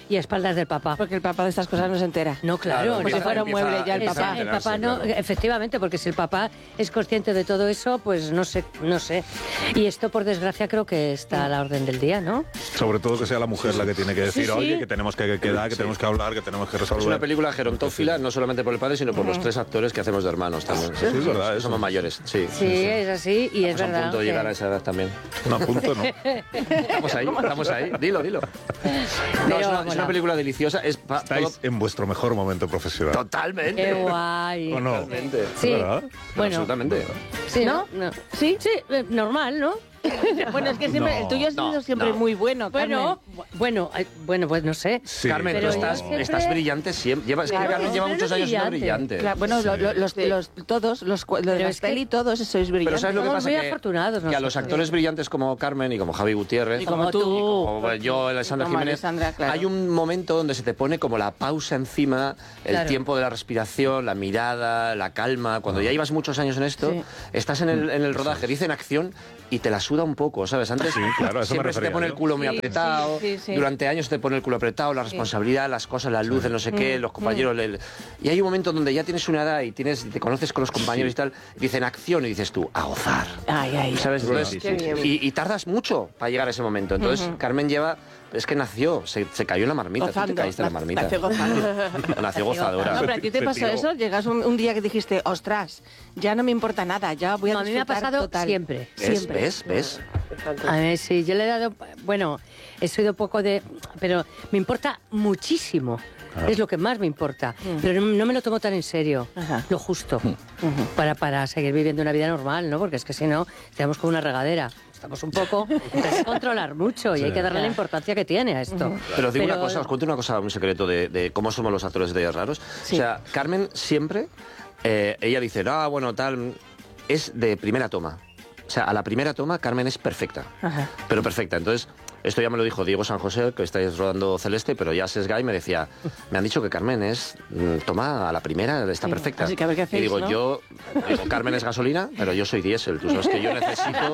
Y a espaldas del papá. Porque el papá de estas cosas no se entera. No, claro. Claro, no Como si empieza- fuera un empieza- mueble ya el empieza papá. a El papá no, claro. efectivamente, porque si el papá es consciente de todo eso, pues no sé, no sé. Y esto, por desgracia, creo que está a la orden del día, ¿no? Sobre todo que sea la mujer la que tiene que decir, Sí, sí. oye, que tenemos que quedar, que tenemos que hablar, que tenemos que resolver. Es una película gerontófila, no solamente por el padre, sino por los tres actores que hacemos de hermanos también. Sí, es verdad, eso. Somos mayores, sí. Sí, es así y es Estamos a verdad. punto de que- llegar a esa edad también. Un apunto, ¿no? Estamos ahí, estamos ahí. Dilo, dilo. No, Pero, es, una, es bueno. una película deliciosa. Es pa- todo- Estáis en vuestro mejor momento profesional. Totalmente. Qué guay. ¿O no? Totalmente. Sí, ¿Verdad? bueno, Absolutamente. sí, ¿No? ¿no? ¿Sí? Sí, eh, normal, ¿no? Bueno, es que siempre, No, el tuyo ha sido no, siempre no. muy bueno, Bueno, Carmen. bueno, eh, bueno, pues no sé. Sí, Carmen, pero tú yo estás, siempre- estás brillante siempre. Lleva, es que Claro. Carmen lleva Pero muchos no años siendo brillante. brillante. Claro, bueno, lo- lo- los, Sí. los- todos, los, cu- lo de Pero las es que- peli, todos sois Pero brillantes. ¿sabes lo que Somos pasa? muy Que, afortunados que a los nosotros. actores brillantes como Carmen y como Javi Gutiérrez, Y como tú. como yo, Alessandra Como Jiménez, Alessandra, claro. hay un momento donde se te pone como la pausa encima, el Claro. tiempo de la respiración, la mirada, la calma. Cuando ya llevas muchos años en esto, Sí. estás en el, en el rodaje, dicen acción y te la suda un poco, ¿sabes? Antes Sí, claro, a eso me siempre se te refería pone yo. el culo muy Sí, apretado, sí, sí, sí. durante años se te pone el culo apretado, la responsabilidad, las cosas, las luces, no sé qué, Mm. los compañeros. el- Y hay un momento donde ya tienes una edad y tienes, te conoces con los compañeros y tal, dicen acción y dices tú, a gozar. Ay, ay. ¿Sabes? Entonces, Qué bien. y, y tardas mucho para llegar a ese momento. Entonces, Carmen lleva. Es que nació, se, se cayó en la marmita. Tú te Gozando. caíste en la marmita. Nació gozando. Nació gozadora. No, pero a ti te Se pasó tiró. eso, llegas un, un día que dijiste, ostras, ya no me importa nada, ya voy a No, a mí me ha disfrutar pasado total. siempre. ¿Ves? Siempre. ¿Ves? ¿Ves? A ver, sí, yo le he dado, bueno, he sido poco de, pero me importa muchísimo. Es lo que más me importa. Pero no, no me lo tomo tan en serio. Ajá. Lo justo. para, para seguir viviendo una vida normal, ¿no? Porque es que si no, estamos como una regadera. Estamos un poco... Hay que controlar mucho y hay que darle la importancia que tiene a esto. Pero os digo Pero- una cosa, os cuento una cosa, un secreto de, de cómo somos los actores de raros. Sí. O sea, Carmen siempre, eh, ella dice, ah, bueno, tal, es de primera toma. O sea, a la primera toma Carmen es perfecta. Ajá. Pero perfecta. Entonces, esto ya me lo dijo Diego San José, que estáis rodando Celeste, pero ya Sesgay me decía, me han dicho que Carmen es, mm, toma, a la primera está Sí. perfecta. Así que a ver qué hacéis, y digo, ¿no? yo, digo, Carmen es gasolina, pero yo soy diésel. Tú sabes que yo necesito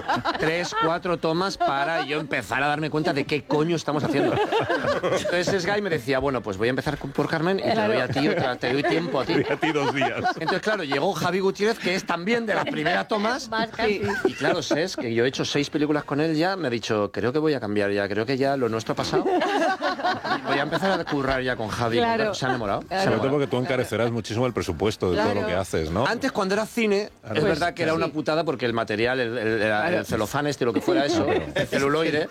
tres, cuatro tomas para yo empezar a darme cuenta de qué coño estamos haciendo. Entonces Sesgay me decía, bueno, pues voy a empezar con- por Carmen y te doy a ti, otra- te doy tiempo a ti. A ti dos días. Entonces, claro, llegó Javi Gutiérrez, que es también de las primeras tomas. Más casi. Y claro, Ses, que yo he hecho seis películas con él ya, me ha dicho, creo que voy a cambiar ya, creo que ya lo nuestro ha pasado. Voy a empezar a currar ya con Javi. Claro. Se ha enamorado. se ha Sobre todo enamorado. porque tú encarecerás mucísimo el presupuesto de todo Claro. lo que haces, ¿no? Antes, cuando era cine, es Pues, verdad que era una sí. putada porque el material, el, el- el- el celofán este, lo que fuera eso, el celuloide.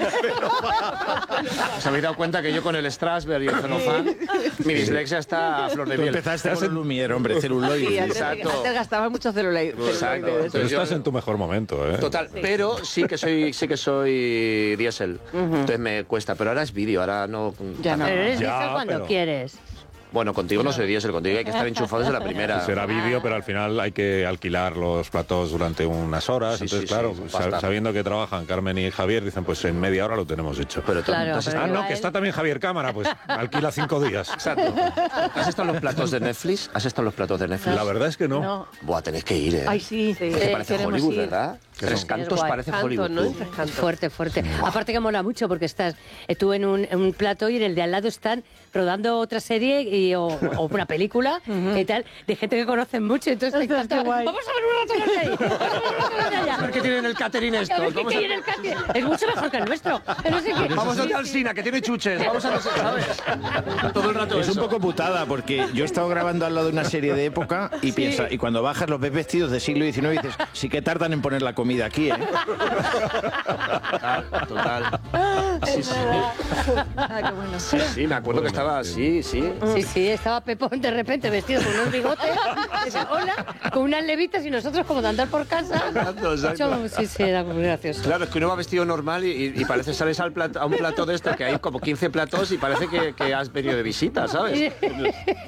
¿Os habéis dado cuenta que yo con el Strasberg y el celofán, mi dislexia está a flor de Tú miel? empezaste con el Lumière, hombre, celuloide. Sí, antes, Exacto. antes gastaba mucho celuloide. Exacto. celuloide de eso. Pero Entonces yo- estás en tu mejor momento, ¿eh? Total, pero sí que soy sí que soy diésel. Entonces me cuesta, pero ahora es vídeo, ahora no. Ya no. Pero eres Ya, diésel cuando pero- quieres. Bueno, contigo no soy diésel, contigo hay que estar enchufado desde la primera. Será vídeo, pero al final hay que alquilar los platos durante unas horas. Sí, Entonces, sí, claro, sí, sa- pasta. sabiendo que trabajan Carmen y Javier, dicen, pues en media hora lo tenemos hecho. Pero tú- Claro, tú has pero Ah, estado- no, a que él- está también Javier Cámara, pues alquila cinco días. Exacto. ¿Has estado en los platos de Netflix? ¿Has estado en los platos de Netflix? La verdad es que no. No. Buah, tenéis que ir, ¿eh? Ay, sí. Es que eh, parece queremos Hollywood, ir. ¿verdad? Tres Sí, cantos es guay. parece Canto, Hollywood. ¿no? tú. Tres cantos. Fuerte, fuerte. Aparte que mola mucho porque estás eh, tú en un, en un plato y en el de al lado están rodando otra serie y, o, o una película y tal, de gente que conocen mucho. Entonces te Ostras, qué encanta. guay. Vamos a ver una otra de ahí. Vamos a ver una otra de allá. A ver qué tiene en el catering esto. A ver qué Vamos a- hay en el catering. Es mucho mejor que el nuestro. No sé qué. Vamos a Sí, ir al sí. Sina, que tiene chuches. Vamos a no sé, ¿sabes? Todo el rato Es un eso. poco putada porque yo he estado grabando al lado de una serie de época y piensa, y cuando bajas los ves vestidos de siglo diecinueve y dices, sí que tardan en poner la comida aquí, ¿eh? Total, total. Sí, sí. Ah, qué bueno. Sí, sí, me acuerdo que estaba así, sí. Sí, sí, estaba Pepón de repente vestido con unos bigotes, decía, hola, con unas levitas y nosotros como de andar por casa. Exacto, exacto. Mucho- Sí, sí, era muy gracioso. Claro, es que uno va vestido normal y, y- y parece sales al plato, a un plato de esto que hay como quince platos y parece que, que has venido de visita, ¿sabes?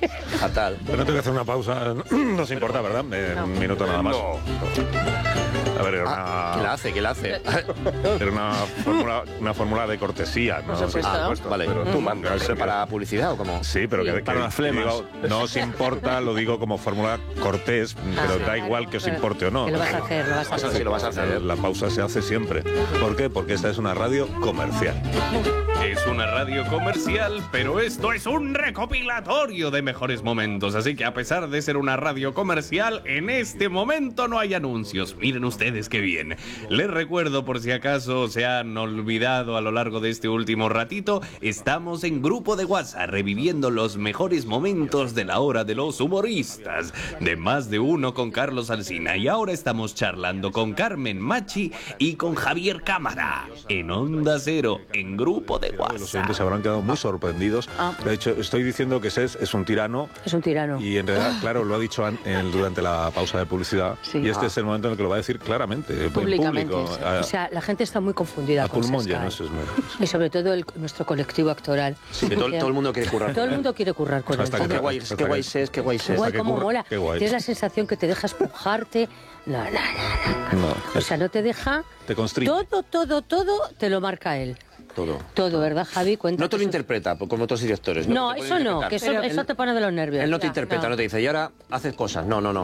Fatal. Bueno, tengo que hacer una pausa. No os importa, ¿verdad? Eh, Un minuto nada más. A ver, era Ah, una... ¿qué la hace? ¿Qué la hace? Era una fórmula, una fórmula de cortesía, ¿no? Por supuesto. Sí, por supuesto, Vale, pero- tú mandas. ¿Eso para publicidad o cómo? Sí, pero que, Para que- las que flemas. digo, no os importa, lo digo como fórmula cortés, pero da igual que os importe o no. Que lo vas a hacer, lo vas a Vas a hacer. Sí, lo vas a hacer. La pausa se hace siempre. ¿Por qué? Porque esta es una radio comercial. Es una radio comercial, pero esto es un recopilatorio de mejores momentos. Así que a pesar de ser una radio comercial, en este momento no hay anuncios. Miren ustedes qué bien. Les recuerdo, por si acaso se han olvidado a lo largo de este último ratito, estamos en grupo de WhatsApp reviviendo los mejores momentos de la hora de los humoristas. De Más de Uno con Carlos Alsina. Y ahora estamos charlando con Carmen Machi y con Javier Cámara. En Onda Cero, en grupo de Los oyentes se WhatsApp. habrán quedado muy sorprendidos. De hecho, estoy diciendo que Sés es un tirano Es un tirano. y en realidad, claro, lo ha dicho an- en- durante la pausa de publicidad Sí. y este Ah. es el momento en el que lo va a decir claramente, en Públicamente, público. sí. A, O sea, la gente está muy confundida a con pulmón Sesca, lleno, ¿eh? eso es muy... Y sobre todo el- nuestro colectivo actoral. Sí, que todo, todo el mundo quiere currar. Todo el mundo quiere currar con él. Hasta que Qué guay, qué guay es, qué guay es. Guay, que cómo curra- mola. qué guay. Tienes la sensación que te deja espujarte. No, no, no, no. No, O sea, no te deja... te constriñe. Todo, todo, todo te lo marca él. Todo. Todo, ¿verdad, Javi? Cuenta No te lo que eso- interpreta, como otros directores. No, te puede eso no, interpretar. que eso, Pero eso él- te pone de los nervios. Él no te Ya, interpreta, no. no. te dice, y ahora haces cosas. No, no, no.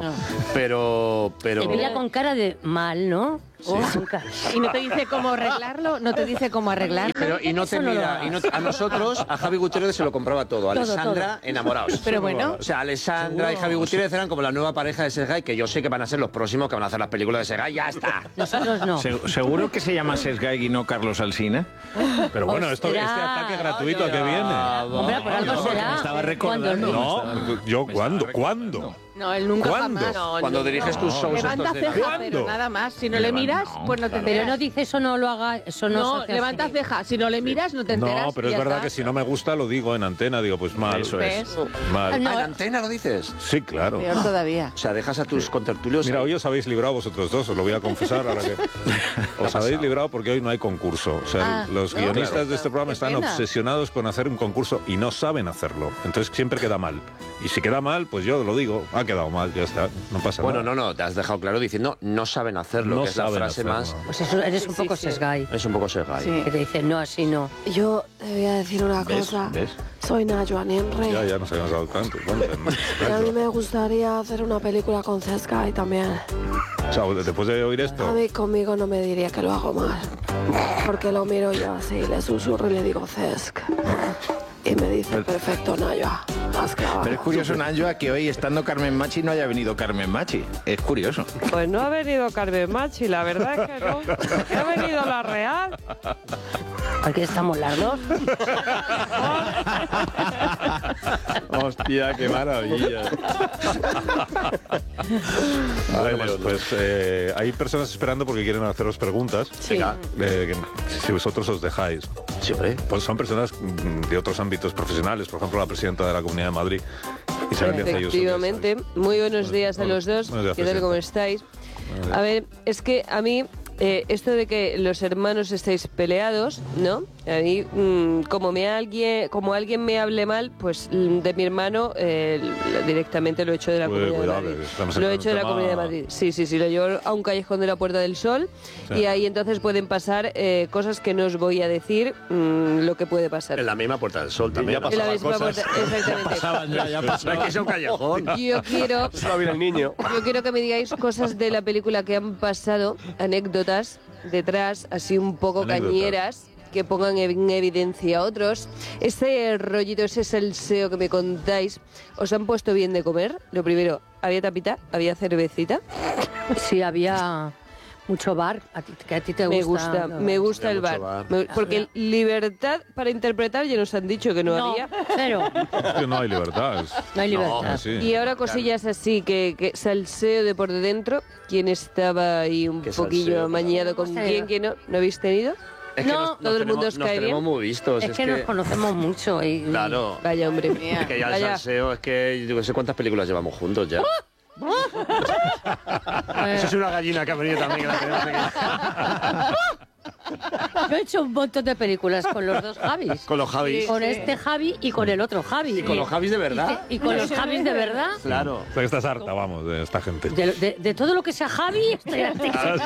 Pero, pero... Te mira con cara de mal, ¿no? Oh, con cara- Y no te dice cómo arreglarlo, no te dice cómo arreglarlo. Pero, y no te Eso no lo mira, hagas. y no- a nosotros, a Javi Gutiérrez se lo compraba todo. A Todo, Alessandra, enamorados. Pero bueno. O sea, Alessandra y Javi Gutiérrez eran como la nueva pareja de Sergay, que yo sé que van a ser los próximos que van a hacer las películas de Sergay. ¡Ya está! Nosotros no. Se- ¿Seguro que se llama Sesgay y no Carlos Alsina? Pero bueno, esto, este Ostras. ataque gratuito a qué viene. Hombre, por algo no, porque será. me estaba Cuando recordando. No, yo, ¿cuándo? ¿Cuándo? No, él nunca ¿Cuándo? jamás. No, Cuando no, diriges tus shows Levanta estos de... ceja, ¿Cuándo? pero nada más. Si no le miras, pues no te Pero enteras. no dice eso, no lo haga, eso no, No, se hace levanta así. ceja. Si no le miras, no te enteras. No, pero y es ya verdad está. que si no me gusta lo digo en antena, digo, pues mal. Eso es. ¿Ves? Mal. Ah, no. ¿Ah, en antena lo dices? Sí, claro. Peor todavía. O sea, dejas a tus contertulios... Mira, ahí. hoy os habéis librado vosotros dos, os lo voy a confesar ahora que... Os habéis librado porque hoy no hay concurso. O sea, Ah, los no, guionistas claro. de este programa Qué están pena. obsesionados con hacer un concurso y no saben hacerlo. Entonces siempre queda mal. Y si queda mal, pues yo lo digo, ha quedado mal, ya está, no pasa Bueno, nada. no, no, te has dejado claro diciendo no saben hacerlo, No que es la saben frase hacerlo. más... Pues eso, eres un Sí, poco sí. sesgay. Es un poco Sergay. Sí. Que te dicen, no, así no. Yo te voy a decir una ¿Ves? cosa. ¿Ves? Soy Najwa Nenre. Ya, ya nos habíamos dado tanto. Y a mí me gustaría hacer una película con Sesgay también. O sea, después de oír A esto... mí conmigo no me diría que lo hago mal. Porque lo miro yo así, le susurro y le digo Cesc. Y me dice, perfecto, Najwa. Has clavado. Pero es curioso, Najwa, que hoy estando Carmen Machi no haya venido Carmen Machi. Es curioso. Pues no ha venido Carmen Machi, la verdad es que no. Que ha venido la Real. Aquí estamos las dos. Hostia, qué maravilla. Bueno, pues, pues, eh, hay personas esperando porque quieren haceros preguntas. Sí. Venga. Eh, que si vosotros os dejáis. Sí, hombre. Pues son personas mm, de otros ámbitos profesionales, por ejemplo, la presidenta de la Comunidad de Madrid, Isabel Díaz Ayuso. Efectivamente. Muy buenos días a los dos. Buenos días, ¿Qué tal? ¿Cómo estáis? A ver, es que a mí eh, esto de que los hermanos estáis peleados, ¿no? A mí, mm, como me alguien, como alguien me hable mal, pues mm, de mi hermano eh, directamente lo he hecho de la Uy, Comunidad cuidado, de Madrid. que estamos Lo he en hecho de la un Comunidad de tema- Madrid. Sí, sí, sí, lo llevo a un callejón de la Puerta del Sol Sí. y ahí entonces pueden pasar eh, cosas que no os voy a decir mm, lo que puede pasar. En la misma Puerta del Sol también. En la misma puerta, exactamente. ya, ya No es que sea un callejón. Yo quiero, Va bien el niño. yo quiero que me digáis cosas de la película que han pasado, anécdotas detrás, así un poco Anécdotas. cañeras, que pongan en evidencia a otros. Ese rollito, ese salseo que me contáis, ¿os han puesto bien de comer? Lo primero, ¿había tapita? ¿Había cervecita? Sí, había mucho bar, a ti- que a ti te gusta. Me gusta, ¿no? me gusta Había el mucho bar. bar. Me- porque libertad para interpretar ya nos han dicho que no, No, había. cero. Es que no hay libertad. es- No hay libertad. sí. Y ahora cosillas así, que, que salseo de por dentro. ¿Quién estaba ahí un ¿Qué poquillo salseo? amañado con Hemos quién? tenido. ¿Quién no? ¿No habéis tenido? Es que No, nos, nos todo el mundo tenemos, os nos cae tenemos bien. muy vistos. Es que nos conocemos mucho. Y, Claro. Vaya, hombre. Es que ya el Vaya. salseo, es que yo no sé cuántas películas llevamos juntos ya. Eso es una gallina que ha venido también. Que la tenemos aquí. Yo he hecho un montón de películas con los dos Javis. Con los Javis. Con Sí. este Javi y con el otro Javi. Y con los Javis de verdad. Y, y con los Javis de verdad. Claro. O sea, que estás harta, vamos, de esta gente. De, de- de todo lo que sea Javi, estoy harta.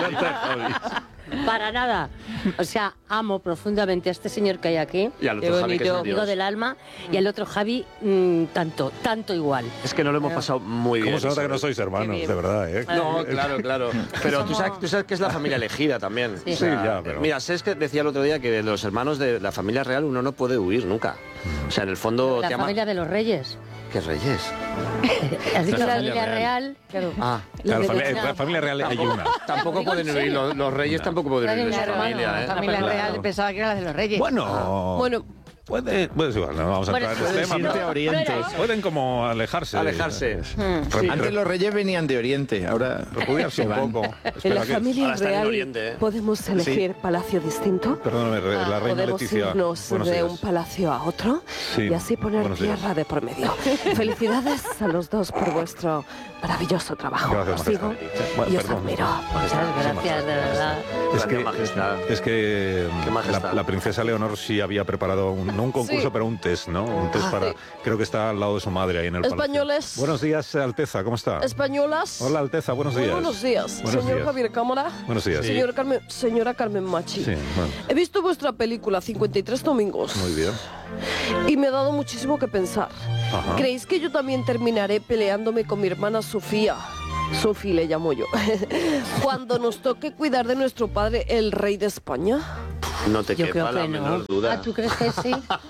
Para nada. O sea, amo profundamente a este señor que hay aquí. Y al otro Qué Javi, que es un amigo dios. del alma. Y al otro Javi, mm, tanto, tanto igual. Es que no lo hemos pasado muy bien. ¿Cómo se nota que no Isabel? sois hermanos, Qué bien. de verdad, eh? No, claro, claro. Pero tú sabes, tú sabes que es la familia elegida también. Sí. O sea, Sí, ya, pero- Mira, sé que decía el otro día que de los hermanos de la familia real uno no puede huir nunca. O sea, en el fondo La te ama... familia de los reyes. ¿Qué reyes? Has dicho La la familia familia real. real. Claro. Ah, La familia, la familia real hay una. tampoco Digo, pueden ¿en huir, serio? los, los reyes tampoco pueden huir de su Claro, familia, ¿eh? la familia Claro. real pensaba que era la de los reyes. Bueno, Bueno, puede, pues igual, no vamos a Bueno, entrar en este puedes tema. irte pero a Oriente. Pueden como alejarse. Alejarse. Re- Antes los reyes venían de Oriente, ahora repudiarse se un van. poco. En la Espera que- familia ahora están en real Oriente, ¿eh? podemos elegir palacio distinto. Perdóname, re- la reina Podemos Leticia. irnos Buenos de días. un palacio a otro Sí, y así poner buenos días. tierra de por medio. Felicidades a los dos por vuestro maravilloso trabajo. Gracias, Os sigo majestad. Bueno, y os perdón. admiro. Muchas gracias, de verdad. Es que, majestad. es que Qué majestad. la, la princesa Leonor sí había preparado un, no un concurso, Sí. pero un test, ¿no? Un test Ah, para, sí. creo que está al lado de su madre ahí en el palacio. Españoles. Buenos días, Alteza, ¿cómo está? Españolas. Hola, Alteza, buenos Muy días. buenos días. Buenos Señor días. Javier Cámara. Buenos días. Sí. Señor Carmen, señora Carmen Machi. Sí, bueno, He visto vuestra película cincuenta y tres domingos muy bien. y me ha dado muchísimo que pensar. Ajá. ¿Creéis que yo también terminaré peleándome con mi hermana Sofía? Sofi le llamo yo. Cuando nos toque cuidar de nuestro padre, el rey de España. No te Yo quepa creo la que no. menor duda. Ah, ¿tú crees que sí?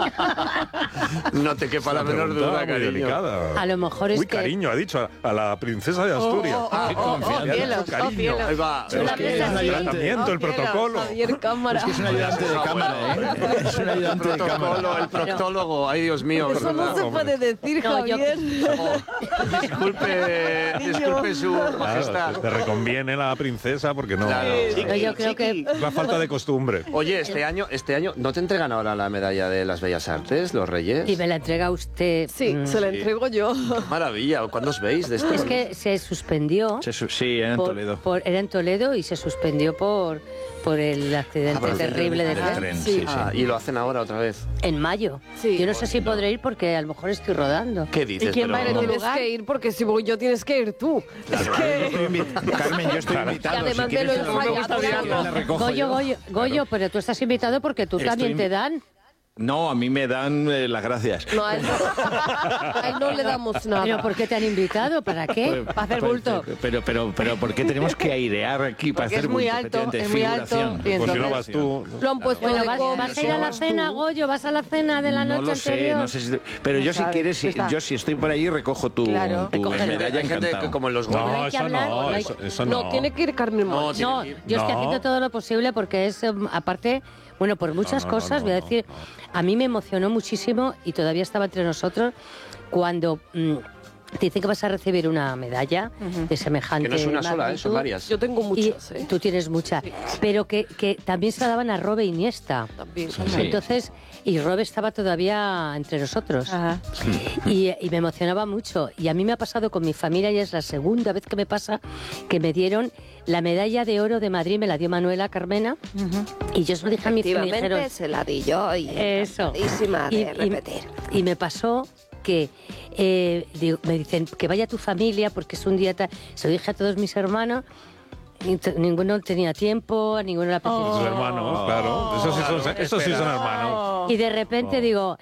No te quepa la Una menor pregunta duda, muy cariño. delicada. A lo mejor es Uy, que... cariño, ha dicho a, a la princesa de Asturias. Oh, oh, oh, Qué oh, oh, confianza. oh, cielos, oh, cariño. cielos. Ahí va. Pero Una es que cosa el así. tratamiento, el Oh, cielo, protocolo. Javier Cámara. Es que es un ayudante de cámara, ¿eh? Es un ayudante de cámara. Protocolo, el proctólogo. Ay, Dios mío. Eso no se Hombre. puede decir, No, yo- Javier. Disculpe, disculpe su majestad. Claro, te reconviene la princesa porque no. Claro. No, yo creo que... Es la falta de costumbre. Oye, este año, este año, ¿no te entregan ahora la medalla de las Bellas Artes, los Reyes? Y me la entrega usted... Sí, mm, se la entrego yo. Maravilla. ¿Cuándo os veis de esto? Es que se suspendió... Se su- Sí, era en por- Toledo. por- era en Toledo y se suspendió por, por el accidente Ah, por el terrible del- de del tren. tren, Sí. sí, sí. Ah, y lo hacen ahora otra vez. En mayo. Sí. Yo no sé si podré ir porque a lo mejor estoy rodando. ¿Qué ¿Y dices? quién va a ir? Pero- Tienes que ir porque si voy yo tienes que ir tú. Es que... Estoy invi- Carmen, yo estoy invitado. Y además si me lo quieres te he recojo, ensayado. te recojo Goyo, yo. Goyo, Goyo, pero tú estás invitado porque tú Estoy también invi- te dan. No, a mí me dan eh, las gracias. No, a él, a él no le damos nada. ¿Pero por qué te han invitado? ¿Para qué? Pues, Para hacer pues, bulto. Pero, pero, pero, ¿por qué tenemos que airear aquí para Porque hacer es muy bulto? alto, Efectivamente, es muy alto. figuración. Y Pues si no entonces- vas tú. Lo han puesto Bueno, de vas, cómo. vas a ir a la cena, Goyo, vas a la cena de la No noche lo sé, anterior. no sé si... Pero yo si sabes, quieres, si- está. yo si estoy por allí recojo tu, Claro, tu recoge- medalla Hay gente que encantado. como en los No goles. hay No, que eso hablar, no, no hay- eso, eso No, no. tiene que ir Carmen No, Machi. No, tiene que ir. yo estoy No. haciendo todo lo posible porque es, em, aparte, bueno, por muchas no, no, cosas, no, voy a no, decir, a mí me emocionó muchísimo y todavía estaba entre nosotros cuando mm, te dicen que vas a recibir una medalla de semejante Que no es una sola, ¿eh? Son magnitud. varias. Yo tengo Y muchas, ¿eh? tú tienes muchas, pero que, que también se la daban a Robe Iniesta. También. Entonces, y Robe estaba todavía entre nosotros. Ajá. Y, y me emocionaba mucho. Y a mí me ha pasado con mi familia y es la segunda vez que me pasa que me dieron la medalla de oro de Madrid, me la dio Manuela Carmena. Y yo se lo dije a mi me dijeron, Efectivamente, se la di yo y eso. encantadísima de Y- y- repetir. Y me pasó que eh, digo, me dicen que vaya tu familia porque es un día tal. Se lo dije a todos mis hermanos. y t- Ninguno tenía tiempo, a ninguno le apetecía. Sus hermanos, claro. Esos sí son, esos sí son hermanos. Y de repente digo,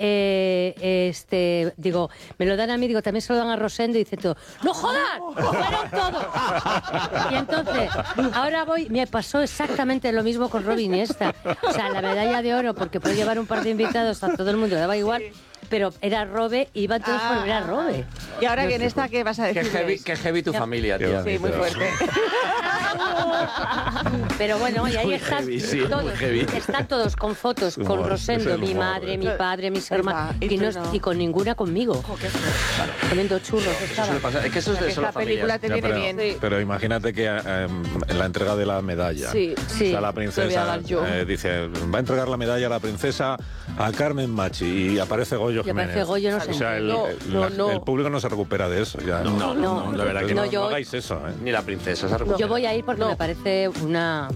eh, este, digo, me lo dan a mí, digo, también se lo dan a Rosendo y dice todo, ¡no jodan! ¡Fueron todos! Y entonces, ahora voy, me pasó exactamente lo mismo con Robin Iniesta. O sea, la medalla de oro, porque puedo llevar un par de invitados, a todo el mundo le daba igual, pero era Robe, iban todos Ah, por ver a Robe. Y ahora que en esta, ¿qué vas a Qué decir? heavy, qué heavy tu familia, Qué tía. Sí, muy fuerte. Pero bueno, y ahí Muy están heavy, sí, todos, muy heavy. están todos con fotos, con Humor, Rosendo, es el mi humor, madre, ¿eh? mi padre, mis Ahí hermanos, va, y y, no- tú no. y con ninguna conmigo. Comiendo churros Eso estaba. suele pasar. Es que eso es de Esta solo película familias. te Ya, viene pero, bien. pero imagínate que eh, en la entrega de la medalla, Sí, sí. o sea, la Te voy a princesa dar yo. eh, dice, va a entregar la medalla a la princesa a Carmen Machi y aparece Goyo Y Jiménez. aparece Goyo, no sé. O sea, el, No, el- no, la- no. el público no se recupera de eso. Ya. No, no, no, la verdad que no, no, yo- no hagáis eso, ¿eh? Ni la princesa se recupera. Yo voy a ir porque No. me parece una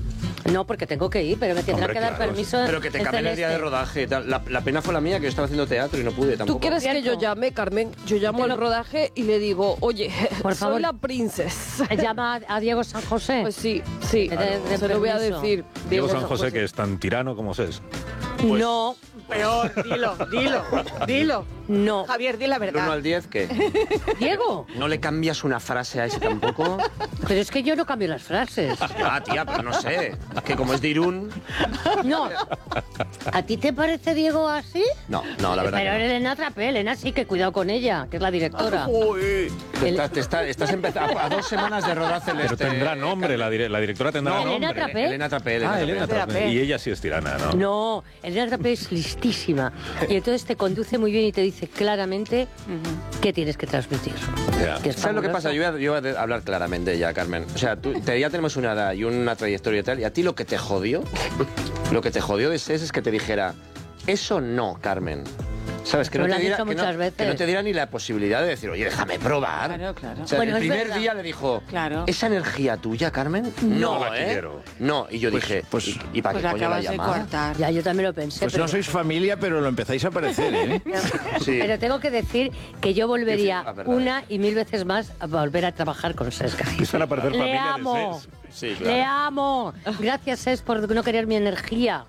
No, porque tengo que ir, pero me tendrá Hombre, que dar claro, permiso. Pero que te cambien el día de rodaje y tal. La, la pena fue la mía, que yo estaba haciendo teatro y no pude tampoco. ¿Tú quieres que yo llame, Carmen? Yo llamo al rodaje y le digo, oye, Por soy favor. la princesa. ¿Llama a Diego San José? Pues sí, sí. De- de- de se lo voy a permiso. decir. Diego San José, que es tan tirano como es. No. Peor, dilo, dilo, dilo. No. Javier, di la ¿Del uno verdad. al diez qué? Diego. ¿No le cambias una frase a ese tampoco? Pero es que yo no cambio las frases. Ah, tía, pero no sé. Que como es de Irún... No. ¿A ti te parece Diego así? No, no, la verdad Pero que no. Elena Trapé, Elena sí, que cuidado con ella, que es la directora. Uy, te estás, te estás, estás empezando a dos semanas de rodaje en Pero este... tendrá nombre, la, dire- la directora tendrá No, nombre. Elena Trapé. Elena Trapé. Elena Ah, Trapé. Elena Trapé. Y ella sí es tirana, ¿no? No, Elena Trapé es listísima. Y entonces te conduce muy bien y te dice claramente qué tienes que transmitir. Ya. Que es ¿Sabes lo que fabuloso. pasa? Yo voy, a, yo voy a hablar claramente ya, Carmen. O sea, tú, te- ya tenemos una edad y una trayectoria y tal, y a ti lo que te jodió, lo que te jodió de SES es que te dijera, eso no, Carmen. ¿Sabes? Que Me no, lo te han diera, dicho que, no, muchas veces. que no te diera ni la posibilidad de decir, oye, déjame probar. Claro, claro. O sea, Bueno, el es primer verdad. día le dijo, Claro. ¿esa energía tuya, Carmen? No la ¿eh? quiero. No, y yo dije, pues- ¿y, y para Pues qué la coño la acabas de llamaba? cortar. Ya, yo también lo pensé. Pues pero, no sois familia, pero lo empezáis a parecer, ¿eh? Sí. pero tengo que decir que yo volvería Sí, sí, la verdad. una y mil veces más a volver a trabajar con Sesca. Empiezan a parecer Le familia de amo. SES. Sí, Le claro. amo. Gracias, Ses, por no querer mi energía.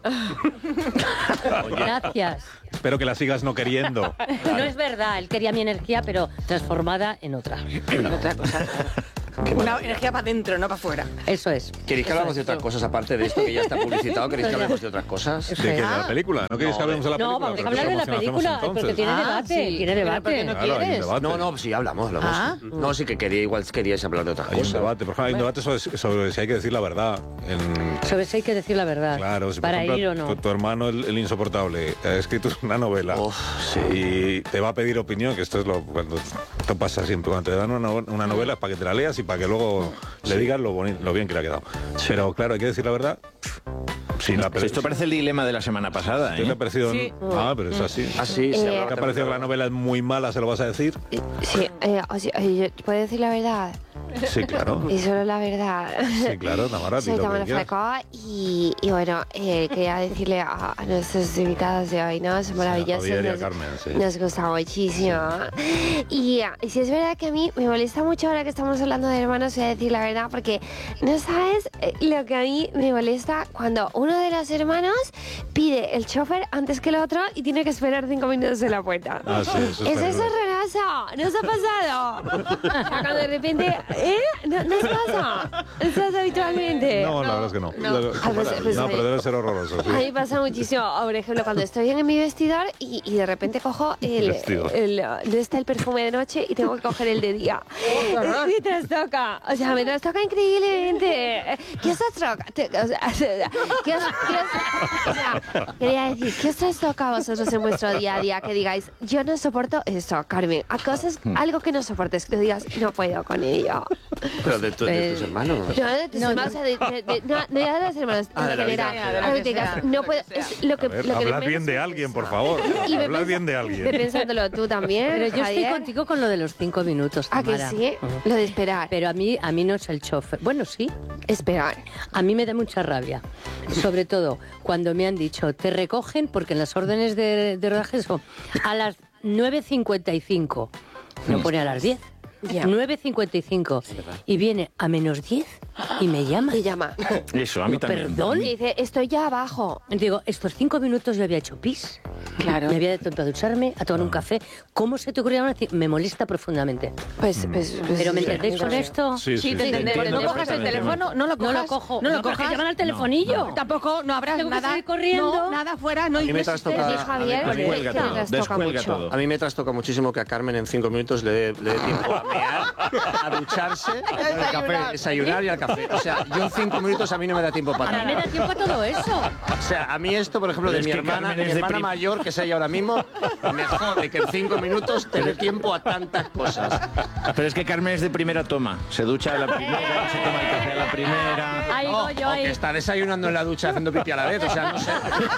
Gracias. Espero que la sigas no queriendo. No es verdad, él quería mi energía, pero transformada en otra. Otra cosa. Una energía para adentro, no para afuera. Eso es. ¿Queréis que hablamos de otras cosas aparte de esto que ya está publicitado? ¿Queréis que hablemos de otras cosas? ¿De qué? ¿De la película? ¿No queréis que hablemos de la No, película? vamos a ¿Pero hablar qué de la promoción película, hacemos porque entonces? tiene Ah, debate, sí. tiene Pero debate. ¿por qué no Claro, hay un quieres? debate. No, no, sí, hablamos, hablamos. Ah. No, sí que quería, igual queríais hablar de otras Hay un cosas. debate, por ejemplo, hay un debate sobre, sobre si hay que decir la verdad. En, Sobre eso hay que decir la verdad. claro, si por para ejemplo, ir o no. tu, tu hermano, el, el insoportable, ha escrito una novela Uf, y te va a pedir opinión, que esto es lo cuando esto pasa siempre, cuando te dan una, no- una novela es para que te la leas y para que luego le digas lo, boni- lo bien que le ha quedado. Pero claro, hay que decir la verdad. Sí, la Pues esto parece el dilema de la semana pasada, ¿Qué te ha ¿eh? parecido? Sí. Ah, pero es así. Ah, sí, se Eh, hablaba ¿Te ha también parecido que la de- novela es muy mala, se lo vas a decir? Sí, eh, o sea, eh, yo- ¿puedo decir la verdad? Sí, claro. Y solo la verdad. Sí, claro, Tamara, di Soy lo que Tamara quieras. Franco y, y bueno, eh, quería decirle a, a nuestros invitados de hoy, ¿no? Son maravillosos. Javier y a nos, Carmen, sí. nos gusta muchísimo. Y, ah, y si es verdad que a mí me molesta mucho ahora que estamos hablando de hermanos, voy a decir la verdad, porque no sabes eh, lo que a mí me molesta cuando uno de los hermanos pide el chofer antes que el otro y tiene que esperar cinco minutos en la puerta. Ah, sí, eso es Eso es terrible. horroroso, ¿no os ha pasado? O sea, cuando de repente, ¿eh? ¿No, no os pasa? ¿No os habitualmente? No, la verdad es que no. no. Lo- Ah, pues- pues no, ahí- pero debe ser horroroso. sí. A mí me pasa muchísimo, por ejemplo, cuando estoy en mi vestidor y, y de repente cojo el, Vestidor. el, no está el perfume de noche y tengo que coger el de día. Me trastoca, o sea, me trastoca increíblemente. ¿Qué os trastoca? Te- o sea, ¿qué os, qué os- o sea, quería decir, ¿qué os trastoca a vosotros en vuestro día a día? Que digáis, yo no soporto eso, Carmen. A cosas, algo que no soportes, que digas, no puedo con ello. Pero de, tu- de tus Eh, hermanos. No, de tus hermanos, de, de, de, no, no ya de los hermanos, Ah, de en la general. vida, de la Algo que que digas, sea, no de puedo, lo que es lo que, A ver, lo que hablad menos bien de es alguien, por eso. favor. Y ve Hablad pens- bien de Ve alguien. pensándolo tú también, Pero yo estoy Javier. contigo con lo de los cinco minutos, ¿A que Tamara. sí? Lo de esperar. Pero a mí, a mí no es el chofer. Bueno, sí. Esperar. A mí me da mucha rabia. Sobre todo cuando me han dicho, te recogen, porque en las órdenes de, de rodaje son a las nueve cincuenta y cinco. No pone a las diez. Ya. nueve cincuenta y cinco. Y viene a menos diez y me llama. Te llama. Eso, a mí también. ¿Perdón? Y dice, estoy ya abajo. Digo, estos cinco minutos yo había hecho pis. Claro. Me había dado tiempo a ducharme, a tomar un café. ¿Cómo se te ocurrió ahora decir? Me molesta profundamente. Pues, pues, pues ¿Pero me sí, entendéis con sí. esto? Sí, sí, Sí, te sí. entendemos. entiendo No cojas el perfectamente. teléfono, no lo No cojas. lo cojo. No lo porque cojas. llaman al telefonillo. Tampoco, no habrá Tengo que nada. salir corriendo. No, nada fuera, no A mí me existe. trastoca- Sí, Javier, a mí- que- Descuelga que todo, trastoca descuelga mucho. todo. A mí me trastoca muchísimo que a Carmen en cinco minutos le dé le dé tiempo a mear, a ducharse, al café, desayunar y al café. O sea, yo en cinco minutos a mí no me da tiempo para A mí me nada. da tiempo a todo eso. O sea, a mí esto, por ejemplo, Pero de es mi que hermana, Carmen mi es de hermana prim- mayor, que es ella ahora mismo, me jode que en cinco minutos te dé tiempo a tantas cosas. Pero es que Carmen es de primera toma. Se ducha a la primera, se toma el café a la primera. Ahí O, voy yo o ahí. que está desayunando en la ducha haciendo pipi a la vez, o sea, no sé.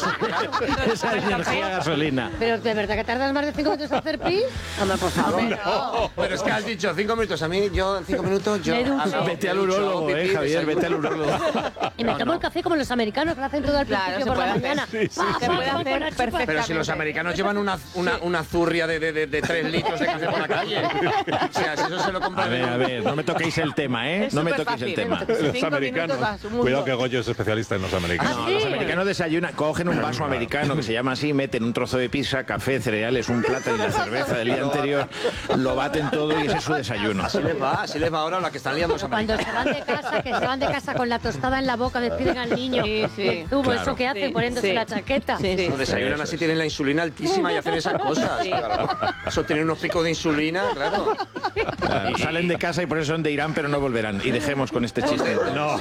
Esa energía gasolina. Pero ¿de verdad que tardas más de cinco minutos en hacer pis? Hombre, por favor. No, pero es que has dicho dicho cinco minutos. A mí, yo en cinco minutos, yo... Hago, vete al urólogo, eh, Javier, vete al urólogo. Y me tomo no, no. el café como los americanos, que lo hacen todo al claro, principio por la mañana. Sí, sí, se puede hacer perfectamente. Pero si los americanos llevan una, una, una zurria de, de, de, de tres litros de café por la calle. O sea, si eso se lo compran... A ver, a ver, no me toquéis el tema, ¿eh? Es no me toquéis fácil, el tema. Los americanos. Cuidado que Goyo es especialista en los americanos. No, los americanos desayunan, cogen un vaso americano que se llama así, meten un trozo de pizza, café, cereales, un plato y la cerveza del día anterior, lo baten todo y ese es su desayuno. Así les va, así les va ahora la que están liando los americanos. Cuando se van de casa, que se van de casa con la tostada en la boca, despiden al niño. Sí, sí. Tuvo claro. Eso que hace sí, poniéndose sí. la chaqueta. Sí, sí. No, desayunan así, tienen la insulina altísima y hacen esas cosas. Sí. Claro. Eso tienen unos picos de insulina, claro. claro. Salen de casa y por eso son de Irán, pero no volverán. Y dejemos con este chiste. No.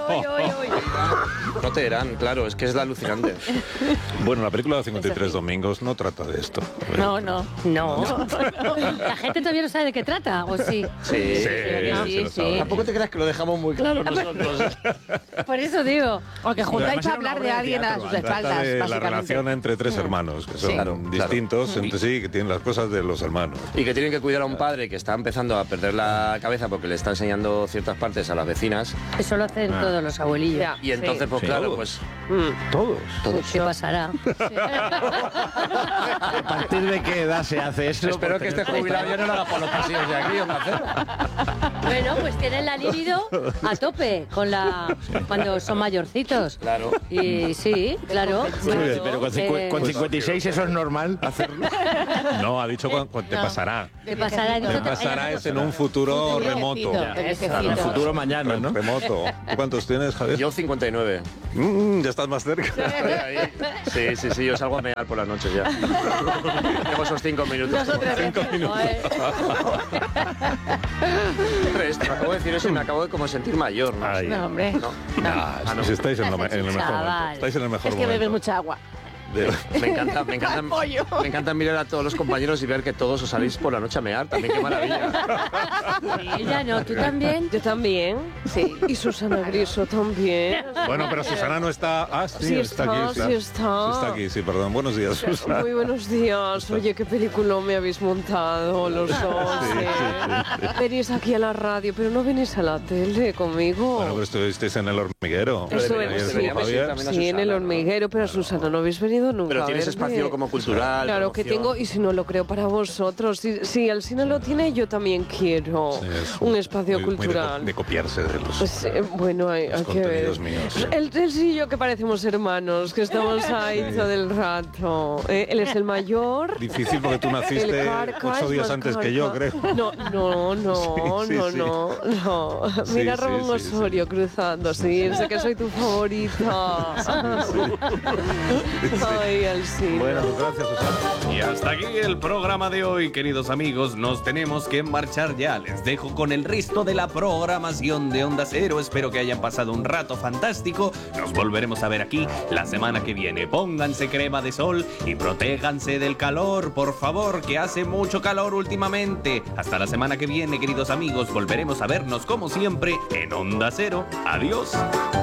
No te dirán, claro, es que es la alucinante. Bueno, la película de cincuenta y tres domingos no trata de esto. No, no, no. La gente todavía no sabe de qué trata, ¿o sí? Sí, sí, sí, sí, sí. Tampoco te creas que lo dejamos muy claro nosotros. Por eso digo. O que juntáis a hablar de alguien a sus espaldas, de básicamente. La relación entre tres hermanos, que son sí, claro, distintos claro. entre sí, que tienen las cosas de los hermanos. Y que tienen que cuidar a un padre que está empezando a perder la cabeza porque le está enseñando ciertas partes a las vecinas. Eso lo hacen ah. todos los abuelillos. Ya, y entonces, sí. pues sí. claro, pues... Mm. ¿Todos? Todos. ¿Qué pasará? ¿A partir de qué edad se hace eso? Espero que este jubilado ya no lo haga por los pasillos de aquí, ¿o hacer? Bueno, pues tienen la libido a tope con la cuando son mayorcitos. Claro. Y sí, claro. Bien, pero con, cincu eh, con cincuenta y seis eso es normal hacerlo. No, ha dicho cuando, cuando te no. pasará. Te pasará, te pasará es en un futuro remoto. En un futuro mañana, ¿no? Remoto. ¿Tú cuántos tienes, Javier? Yo cincuenta y nueve. Mm, ya estás más cerca. Sí, sí, sí, yo salgo a mear por las noches ya. Tengo esos cinco minutos. Cinco minutos. Tres, te acabo de decir eso y me acabo de como sentir mayor, ¿no? Ay. No, hombre. No. Ah, no. no. Si estáis en, lo, en el mejor momento. Estáis en el mejor es que momento. bebes mucha agua. De... Me encanta, me encanta, me encanta mirar a todos los compañeros y ver que todos os salís por la noche a mear. También qué maravilla. Sí, ya no, ¿tú también? Yo también, sí. Y Susana Griso también. Bueno, pero Susana no está... Ah, sí, sí está, está aquí. Sí sí está. Está aquí, sí, perdón. Buenos días, Susana. Muy buenos días. Oye, qué película me habéis montado los dos. Sí, sí, sí, sí. Venís aquí a la radio, pero no venís a la tele conmigo. Bueno, pero estuvisteis en El Hormiguero. Estuve, sí, sí, sí, en El Hormiguero, pero a Susana no habéis venido nunca. Pero tienes espacio como cultural. Claro promoción. que tengo, y si no lo creo para vosotros. Si, si el cine lo tiene, yo también quiero sí, un, un espacio muy, cultural. Muy de, de copiarse de los, pues, eh, bueno, hay, los hay que ver. Míos. El Tess y yo que parecemos hermanos, que estamos ahí sí. todo el rato. ¿Eh? Él es el mayor. Difícil porque tú naciste ocho días antes que yo, creo. No, no, no, sí, sí, no, sí. no, no. Mira sí, Ramón sí, Osorio sí. cruzando, sí, sé que soy tu favorita. Ay, al cine. Bueno, gracias, Susana. Y hasta aquí el programa de hoy, queridos amigos. Nos tenemos que marchar ya. Les dejo con el resto de la programación de Onda Cero. Espero que hayan pasado un rato fantástico. Nos volveremos a ver aquí la semana que viene. Pónganse crema de sol y protéjanse del calor, por favor, que hace mucho calor últimamente. Hasta la semana que viene, queridos amigos. Volveremos a vernos como siempre en Onda Cero. Adiós.